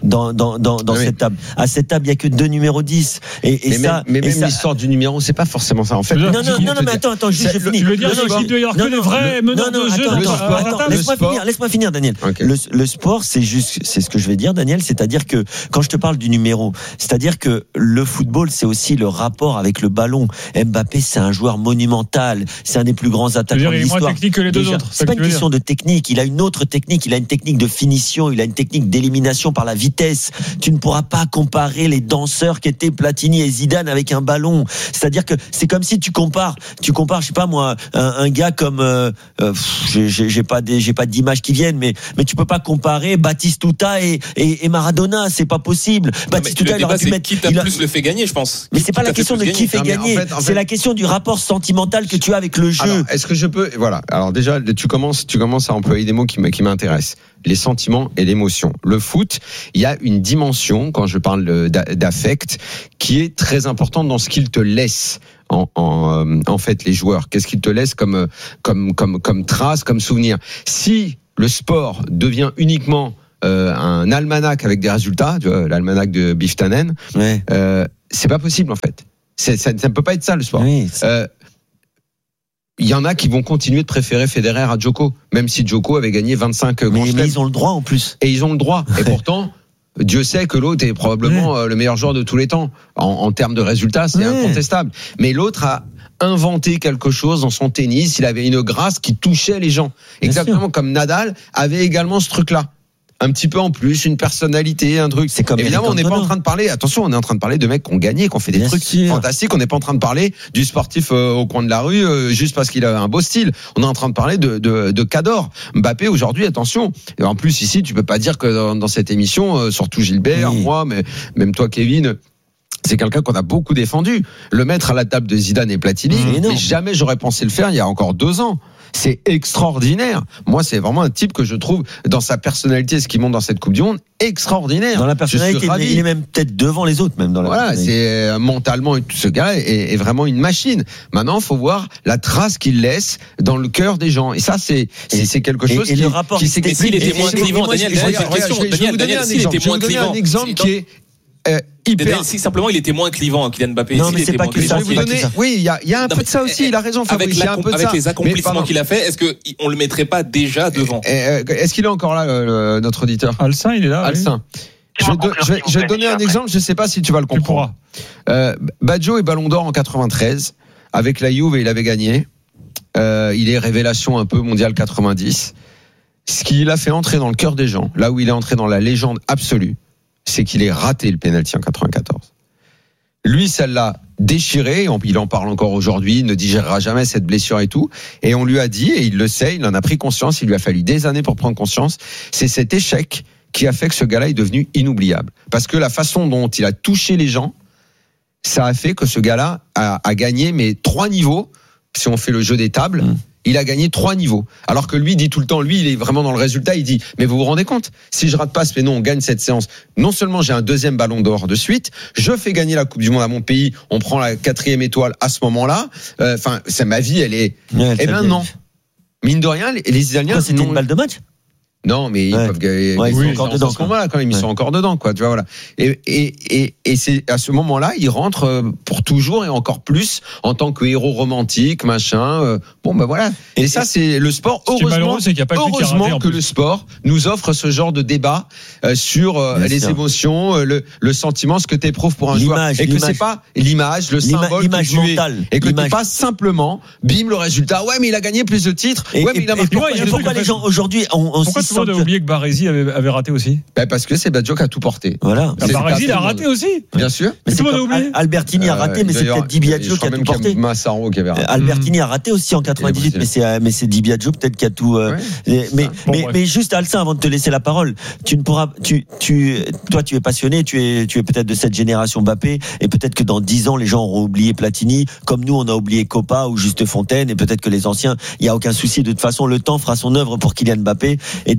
dans dans dans, dans oui. cette table. À cette table, il y a que deux numéros dix. Et, et mais ça, même, mais et même ça... l'histoire du numéro, c'est pas forcément ça en fait. Non non non, non mais attends attends, juste je finis. Je veux dire qu'il doit y avoir que les vrais meneurs de jeu. Laisse-moi finir, laisse-moi finir, Daniel. Okay. Le, le sport, c'est juste, c'est ce que je vais dire, Daniel. C'est-à-dire que quand je te parle du numéro, c'est-à-dire que le football, c'est aussi le rapport avec le ballon. Mbappé, c'est un joueur monumental. C'est un des plus grands attaquants de l'histoire. Il est moins technique que les deux Déjà, autres. C'est pas une question de technique. Il a une autre technique. Il a une technique de finition. Il a une technique d'élimination par la vitesse. Tu ne pourras pas comparer les danseurs qu'étaient Platini et Zidane avec un ballon. C'est-à-dire que c'est comme si tu compares, tu compares, je sais pas moi, un, un gars comme, euh, euh, j'ai, j'ai pas des, j'ai pas d'images qui viennent, mais mais tu peux pas comparer Batistuta et, et, et Maradona. C'est pas possible. Batistuta, il aurait pu mettre. Qui t'a plus le fait gagner, je pense. Mais c'est pas la question de qui fait gagner. C'est la question du rapport sentimental que tu as avec le jeu. Alors, est-ce que je peux, voilà. Alors déjà, tu commences, tu commences à employer des mots qui m'intéressent. Les sentiments et l'émotion. Le foot, il y a une dimension, quand je parle d'affect, qui est très importante dans ce qu'il te laisse. En, en, en fait, les joueurs, qu'est-ce qu'ils te laissent comme, comme, comme, comme trace, comme souvenir. Si le sport devient uniquement euh, un almanach avec des résultats, tu vois, l'almanach de Biff Tannen, ouais. euh, c'est pas possible en fait. C'est, ça, ça ne peut pas être ça le sport. Oui, euh, il y en a qui vont continuer de préférer Federer à Djoko, même si Djoko avait gagné vingt-cinq grands chelems. Mais ils ont le droit en plus. Et ils ont le droit. Et pourtant, Dieu sait que l'autre est probablement ouais. le meilleur joueur de tous les temps. En, en termes de résultats, c'est ouais. incontestable. Mais l'autre a inventé quelque chose dans son tennis. Il avait une grâce qui touchait les gens. Bien Exactement sûr. Comme Nadal avait également ce truc-là. Un petit peu en plus, une personnalité, un truc. C'est comme évidemment, on n'est pas en train de parler. Attention, on est en train de parler de mecs qui ont gagné, qui ont fait des Bien trucs sûr. fantastiques. On n'est pas en train de parler du sportif euh, au coin de la rue euh, juste parce qu'il a un beau style. On est en train de parler de de, de Cador. Mbappé aujourd'hui, attention. Et en plus ici, tu peux pas dire que dans, dans cette émission, euh, surtout Gilbert, oui. moi, mais même toi, Kevin. C'est quelqu'un qu'on a beaucoup défendu. Le mettre à la table de Zidane et Platini, mais, mais jamais j'aurais pensé le faire il y a encore deux ans. C'est extraordinaire. Moi, c'est vraiment un type que je trouve, dans sa personnalité, ce qu'il montre dans cette Coupe du Monde, extraordinaire. Dans la personnalité, il est même peut-être devant les autres, même dans la Voilà, c'est euh, mentalement, ce gars est, est vraiment une machine. Maintenant, il faut voir la trace qu'il laisse dans le cœur des gens. Et ça, c'est, c'est, c'est quelque chose et, et qui, le rapport qui s'explique. S'il était moins clivant, Daniel, Daniel, je vais vous donner un exemple. Je vais vous donner un exemple qui est Euh, hyper... Daniel, si simplement il était moins clivant, Kylian Mbappé. Non, mais c'est pas que ça. Je vais vous donner... Oui, il y a, il y a un non, peu de ça aussi. Il a raison, Fabrice. Avec, il y a un peu de avec ça. les accomplissements qu'il a fait, est-ce que on le mettrait pas déjà devant? Est-ce qu'il est encore là, le, le, notre auditeur? Alcin, il est là. Alcin. Oui. Je, do, je, vais, je vais te donner un exemple. Je sais pas si tu vas le comprendre. Euh, Baggio est Ballon d'Or en quatre-vingt-treize. Avec la Juve, il avait gagné. Euh, il est révélation un peu mondial quatre-vingt-dix. Ce qui l'a fait entrer dans le cœur des gens, là où il est entré dans la légende absolue, c'est qu'il ait raté le pénalty en quatre-vingt-quatorze. Lui, ça l'a déchiré, il en parle encore aujourd'hui, il ne digérera jamais cette blessure et tout, et on lui a dit, et il le sait, il en a pris conscience, il lui a fallu des années pour prendre conscience, c'est cet échec qui a fait que ce gars-là est devenu inoubliable. Parce que la façon dont il a touché les gens, ça a fait que ce gars-là a, a gagné, mais trois niveaux, si on fait le jeu des tables, mmh. Il a gagné trois niveaux. Alors que lui dit tout le temps, lui, il est vraiment dans le résultat, il dit, mais vous vous rendez compte, si je rate pas ce péno, on gagne cette séance. Non seulement j'ai un deuxième ballon d'or de suite, je fais gagner la Coupe du Monde à mon pays, on prend la quatrième étoile à ce moment-là. Enfin, euh, c'est ma vie, elle est. Ouais, eh ben non. Mine de rien, les, les Italiens. Quoi, c'était une balle de match? Non, mais ils ouais. peuvent gagner. Ouais, ils sont oui, encore dedans. À ce moment-là, quand même, ils ouais. sont encore dedans, quoi. Tu vois, voilà. Et, et, et, et c'est à ce moment-là, ils rentrent pour toujours et encore plus en tant que héros romantique, machin. Bon, ben voilà. Et, et ça, c'est le sport. Heureusement, c'est qu'il y a pas heureusement raté, que le sport nous offre ce genre de débat euh, sur euh, les sûr. émotions, euh, le, le sentiment, ce que tu éprouves pour un l'image, joueur, et que l'image. c'est pas l'image, le symbole, l'image que tu mentale, es, et que l'image. t'es pas simplement, bim, le résultat. Ouais, mais il a gagné plus de titres. Et, ouais, mais il a marqué. Et pourquoi les gens aujourd'hui ont Pourquoi tout le monde a oublié que Baresi avait, avait raté aussi? Ben parce que c'est Baggio qui a tout porté. Voilà. Baresi, il a raté aussi. Bien sûr. Mais tout le monde a oublié. Albertini a raté, mais c'est peut-être Di Biagio qui a tout porté. Massaro qui avait raté. Albertini a raté aussi en quatre-vingt-dix-huit, mais c'est mais c'est Di Biagio peut-être qui a tout. Mais mais mais juste Alcin, avant de te laisser la parole, tu ne pourras, tu tu toi tu es passionné, tu es tu es peut-être de cette génération Mbappé, et peut-être que dans dix ans les gens auront oublié Platini, comme nous on a oublié Copa ou Juste Fontaine, et peut-être que les anciens, il y a aucun souci. De toute façon, le temps fera son œuvre pour Kylian Mbappé, et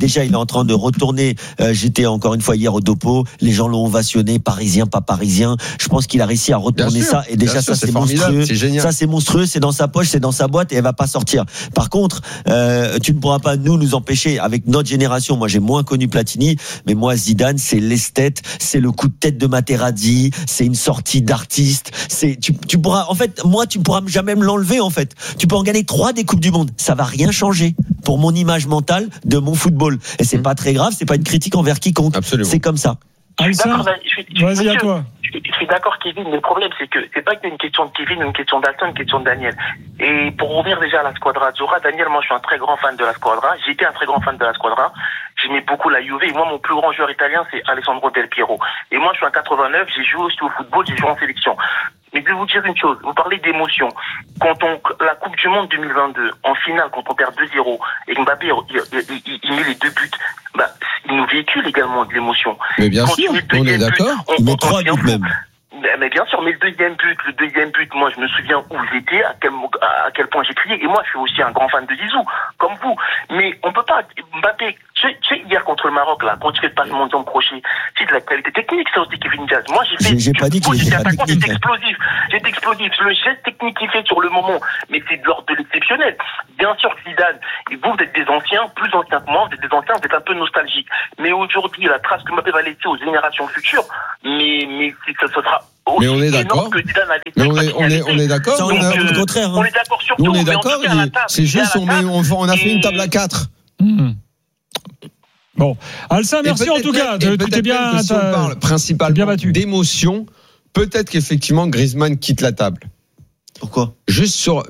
déjà, il est en train de retourner. Euh, j'étais encore une fois hier au Dopo. Les gens l'ont ovationné, parisien, pas parisien. Je pense qu'il a réussi à retourner sûr, ça. Et déjà, ça, sûr, c'est, c'est monstrueux. C'est génial. Ça, c'est monstrueux. C'est dans sa poche, c'est dans sa boîte et elle va pas sortir. Par contre, euh, tu ne pourras pas nous nous empêcher avec notre génération. Moi, j'ai moins connu Platini, mais moi, Zidane, c'est l'esthète, c'est le coup de tête de Materazzi, c'est une sortie d'artiste. C'est, tu, tu pourras, en fait, moi, tu pourras jamais me l'enlever, en fait. Tu peux en gagner trois des Coupes du Monde. Ça va rien changer pour mon image mentale de mon football. Et c'est mmh. pas très grave, c'est pas une critique envers quiconque. Absolument. C'est comme ça. Je suis d'accord, je suis, je, Vas-y, à toi. Je, je suis d'accord, Kevin, mais le problème, c'est que c'est pas qu'une question de Kevin, une question d'Alton, une question de Daniel. Et pour revenir déjà à la Squadra Azzurra, Daniel, moi, je suis un très grand fan de la Squadra. J'étais un très grand fan de la Squadra. J'aimais beaucoup la Juve. Et moi, mon plus grand joueur italien, c'est Alessandro Del Piero. Et moi, je suis un quatre-vingt-neuf. J'ai joué aussi au football, j'ai joué en sélection. Mais je vais vous dire une chose. Vous parlez d'émotion. Quand on, la Coupe du Monde deux mille vingt-deux, en finale, quand on perd deux zéro, et Mbappé, il, il, il, il met les deux buts, bah, il nous véhicule également de l'émotion. Mais bien quand sûr, on est d'accord. But, on, il met on, trois on buts même. Mais bien sûr, mais le deuxième but, le deuxième but, moi je me souviens où j'étais, à quel, à quel point j'ai crié. Et moi je suis aussi un grand fan de Zizou, comme vous. Mais on peut pas, Mbappé, tu sais, hier contre le Maroc, là, quand tu fais le passement de jambes crochet, c'est de la qualité technique, ça aussi, Kevin Diaz. Moi j'ai fait, j'ai, j'ai pas dit qu'il était attaquant, j'étais explosif. J'étais explosif. Le geste technique qu'il fait sur le moment, mais c'est de l'ordre de l'exceptionnel. Bien sûr, Zidane, et vous, vous êtes des anciens, plus anciens que moi, vous êtes des anciens, vous êtes un peu nostalgiques. Mais aujourd'hui, la trace que Mbappé va laisser aux générations futures, mais, mais ça, ça sera mais on est d'accord. Mais on est, on est, on est d'accord. Ça, on, on, a, a, contraire, hein. on est d'accord sur tout. On est d'accord. Il, c'est juste, on, met, on, on a fait une table à quatre. Mmh. Bon, Alsa, merci en tout cas. Tu t'es bien. Si on parle principalement d'émotion, peut-être qu'effectivement Griezmann quitte la table. Pourquoi ? Juste sur.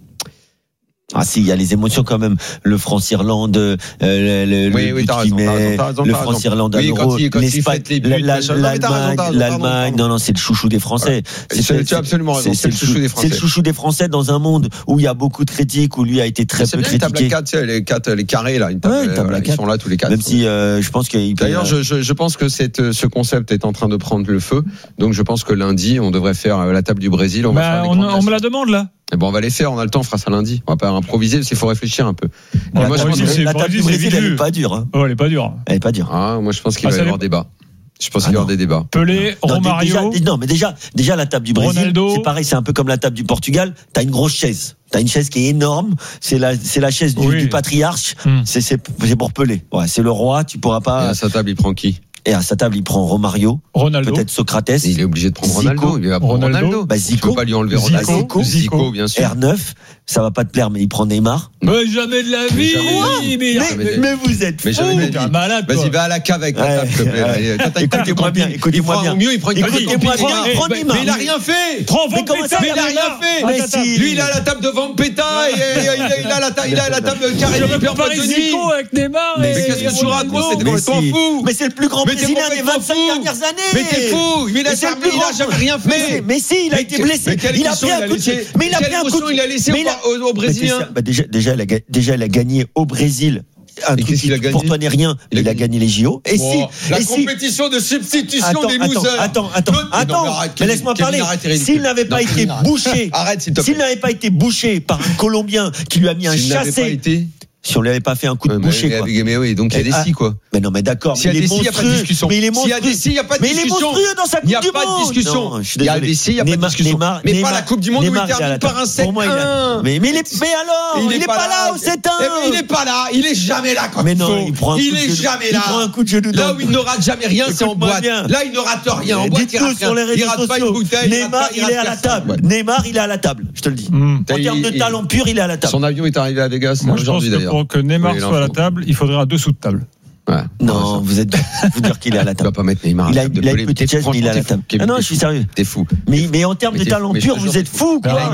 Ah si, il y a les émotions quand même. Le France-Irlande, euh, le, oui, le oui, but t'as qu'il raison, met, t'as raison, le t'as raison. France-Irlande à oui, l'Euro, l'Espagne, les buts, la, la, l'Allemagne, l'Allemagne, l'Allemagne. Non, non, c'est le chouchou des Français. C'est, c'est, tu as absolument raison. C'est, c'est, c'est le chouchou des Français. C'est le chouchou des Français dans un monde où il y a beaucoup de critiques, où lui a été très peu critiqué. C'est bien une table à quatre, les quatre, les carrés là, une table, ouais, table voilà, ils sont là tous les quatre. Même si euh, je pense qu'il. D'ailleurs, je, je, je pense que cette, ce concept est en train de prendre le feu. Donc, je pense que lundi, on devrait faire la table du Brésil. On, bah, va faire on, on me la demande là. Eh ben, on va les faire, on a le temps, on fera ça lundi. On va pas improviser parce qu'il faut réfléchir un peu. Ouais, moi, je pense que la table du Brésil, elle est pas dure. Hein. Oh, elle est pas dure. Elle est pas dure. Ah, moi, je pense qu'il ah, va y avoir débat. Je pense ah qu'il va y avoir des débats. Pelé, non, Romario. Déjà, non, mais déjà, déjà, la table du Brésil, Ronaldo. C'est pareil, c'est un peu comme la table du Portugal. T'as une grosse chaise. T'as une chaise qui est énorme. C'est la, c'est la chaise du, oui. du patriarche. Hum. C'est, c'est, c'est pour Pelé. Ouais, c'est le roi, tu pourras pas. Et à sa table, il prend qui? Et à sa table, il prend Romario, Ronaldo, peut-être Socrates. Il est obligé de prendre Ronaldo. Zico. Il va prendre Ronaldo. Ronaldo. Bah, Zico. Tu peux pas lui enlever Ronaldo. Zico, Zico, Zico, bien sûr. R neuf, ça va pas te plaire, mais il prend Neymar. Mais jamais de la vie. Mais, mais, mais, mais vous êtes mais jamais de la vie. Malade. Vas-y, va à la cave avec ta table, s'il te plaît. Écoutez-moi bien, écoutez-moi bien. Mieux, il prend une Écoutez-moi bien, prends Neymar. Mais il a rien fait. Prends Vampeta. Mais il a rien fait. Lui, il a la table de Vampeta et il a la table, il a la table de Carré. Il peut pas Zico avec Neymar. Mais qu'est-ce que tu racontes? C'est complètement fou. Mais c'est le plus grand brésilien des vingt-cinq dernières années. Mais t'es fou. Mais il a jamais rien fait. Mais si, il a été blessé. Il a pris un coup de. Mais il a pris un coup de. Il a laissé aux Brésiliens. Déjà, déjà, il a, déjà, il a gagné au Brésil. Un truc qui, pour toi n'est rien, il, il a gagné les J O. Et oh, si la et compétition si, de substitution attends, des losers. Attends, attends, attends, attends. Non, mais, mais laisse-moi parler. S'il n'avait pas été bouché, arrête, s'il te plaît. S'il n'avait pas été bouché par un Colombien qui lui a mis un chassé. Si on lui avait pas fait un coup de ouais, boucher, mais, quoi. Mais oui, donc il y a des si, quoi. Mais non, mais d'accord. S'il y a des si, il n'y a pas de discussion. Mais il est monstrueux. S'il y a des si, il n'y a pas de discussion. Mais il est monstrueux dans sa Coupe du Monde. Il n'y a pas de discussion. Il y a des si, il n'y a pas de discussion. Mais pas la Coupe du Monde où il termine par un sept un. Mais alors, il n'est pas là au sept un. Il n'est pas là. Il est jamais là quand il faut. Il est jamais là. Il prend un coup de genou. Là où il ne rate jamais rien, c'est en boîte. Là, il ne rate rien. En boîte, il rate rien. Il rate pas une bouteille. Neymar, il est à la table. Neymar, il est à la table. Je te le dis. En termes de talent pur, il est à la table. Son avion est arrivé à Vegas aujourd'hui d'ailleurs. Pour que Neymar soit à la table, il faudrait un dessous de table. Ouais. Non, vous êtes vous dire qu'il est à la table. Tu vas pas mettre Neymar. Il a, il a une petite chaise, mais il est à la table. Ah non, je suis sérieux. T'es fou. Mais mais en termes de talent pur, vous êtes fou quoi.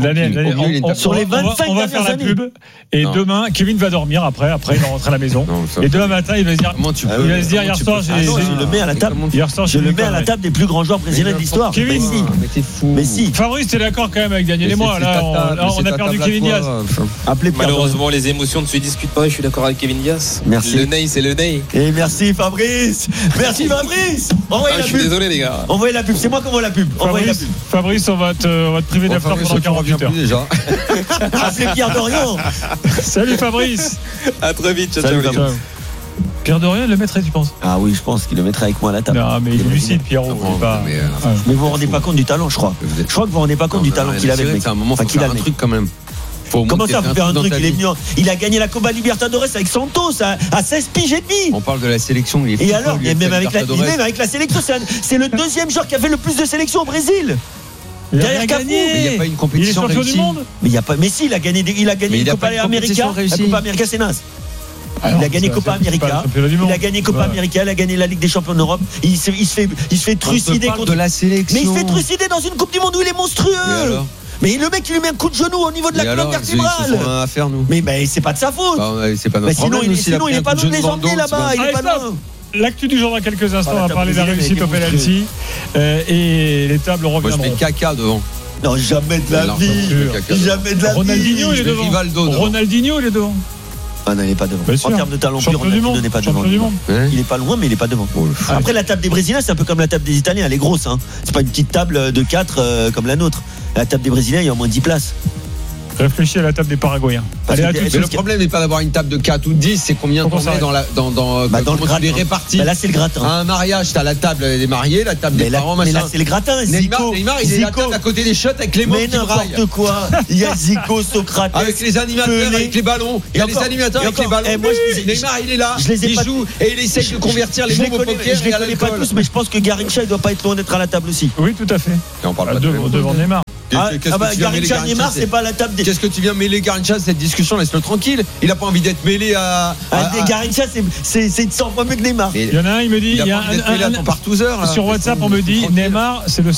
Sur les vingt-cinq on va faire la pub. Et demain, Kevin va dormir après. Après, il va rentrer à la maison. Et demain matin, il va se dire. Il va se dire hier soir, je le mets à la table. Hier soir, je le mets à la table des plus grands joueurs brésiliens de l'histoire. Kevin, mais t'es fou. Mais si. Fabrice, t'es d'accord quand même avec Daniel et moi. Là, on a perdu Kevin Diaz. Malheureusement, les émotions ne se discutent pas. Je suis d'accord avec Kevin Diaz. Merci. Le nez, c'est le nez. Et merci Fabrice. Merci Fabrice. Envoyez ah, la je pub. suis désolé les gars. Envoyez la pub. C'est moi qui envoie la pub. Envoyez la pub. Fabrice, on va te, on va te priver d'after pendant quarante-huit heures. Déjà. Appelez Pierre Dorian. Salut Fabrice. À très vite. Ciao, Salut, ciao. ciao. Pierre Dorian le mettrait, tu penses? Ah oui, je pense qu'il le mettrait avec moi à la table. Non, mais il est lucide, Pierrot. Non, pas... mais, euh, ouais. mais vous vous rendez pas compte du talent, je crois. Je crois que vous vous rendez pas compte non, du talent qu'il avait. C'est un moment, enfin, faut qu'il faire a un truc quand même. Faut Comment ça, faut faire un truc? Il est vie. venu, il a gagné la Copa Libertadores avec Santos à, à seize piges et demi. On parle de la sélection. Il est et alors, et même, avec la, même avec la sélection, c'est, un, c'est le deuxième joueur qui a fait le plus de sélections au Brésil. Il a Derrière Cafu. Mais il n'y a pas une compétition il est champion du monde. Mais il y a pas. Mais si, il a gagné. Il a gagné une Copa América. La Copa América, c'est naze. Alors, il a gagné Copa América. Il a gagné Copa América. Il a gagné la Ligue des Champions d'Europe. Il se, il se fait, il se fait trucider contre. De la sélection. Mais il se fait trucider dans une Coupe du Monde où il est monstrueux. Mais le mec, il lui met un coup de genou au niveau de la colonne vertébrale. À faire, nous. Mais ben, c'est pas de sa faute. Bah, c'est pas notre mais sinon, problème, il, sinon il est pas loin de les emmener là-bas. Il est pas loin. L'actu du jour dans quelques instants, Voilà, on va parler de la réussite au penalty. Euh, et les tables reviendront. Moi, je mets caca devant. Non, jamais de la vie. Jamais de la vie. Ronaldinho, il est devant. Ronaldinho, il est devant. Ah non, il n'est pas devant. En termes de talent pur, Ronaldinho n'est pas devant. Il n'est pas loin, mais il n'est pas devant. Après, la table des Brésiliens, c'est un peu comme la table des Italiens. Elle est grosse. Hein. C'est pas une petite table de quatre euh, comme la nôtre. La table des Brésiliens, il y a au moins dix places. Réfléchis à la table des Paraguayens. Allez, mais mais le problème n'est pas d'avoir une table de quatre ou de dix, c'est combien on met dans la dans dans, bah, dans le gratin. Les répartis. Bah là c'est le gratin. À un mariage, t'as la table des mariés, la table des mais là, parents, mais machin. là c'est le gratin. Neymar, Zico, Neymar, il est Zico. la table à côté des shots avec les mots mais qui braillent. n'importe quoi. Il y a Zico, Socrates, avec les animateurs, Pelé. avec les ballons. Il y a les animateurs avec les ballons. Eh, moi, je les ai, Neymar, il est là. Je les ai il pas, joue et il essaie de convertir les mots au poker. Je les connais pas tous, mais je pense que Garincha il doit pas être loin d'être à la table aussi. Oui, tout à fait. Et on parle pas devant Neymar. Ah, ah bah Garincha Neymar c'est pas la table des. Qu'est-ce que tu viens mêler Garincha cette discussion? Laisse-le tranquille. Il a pas envie d'être mêlé à. Ah, Garincha c'est c'est c'est cent fois mieux que Neymar. Il y en a un, il me dit, il y a un, un, un, un, sur WhatsApp on me dit Neymar c'est le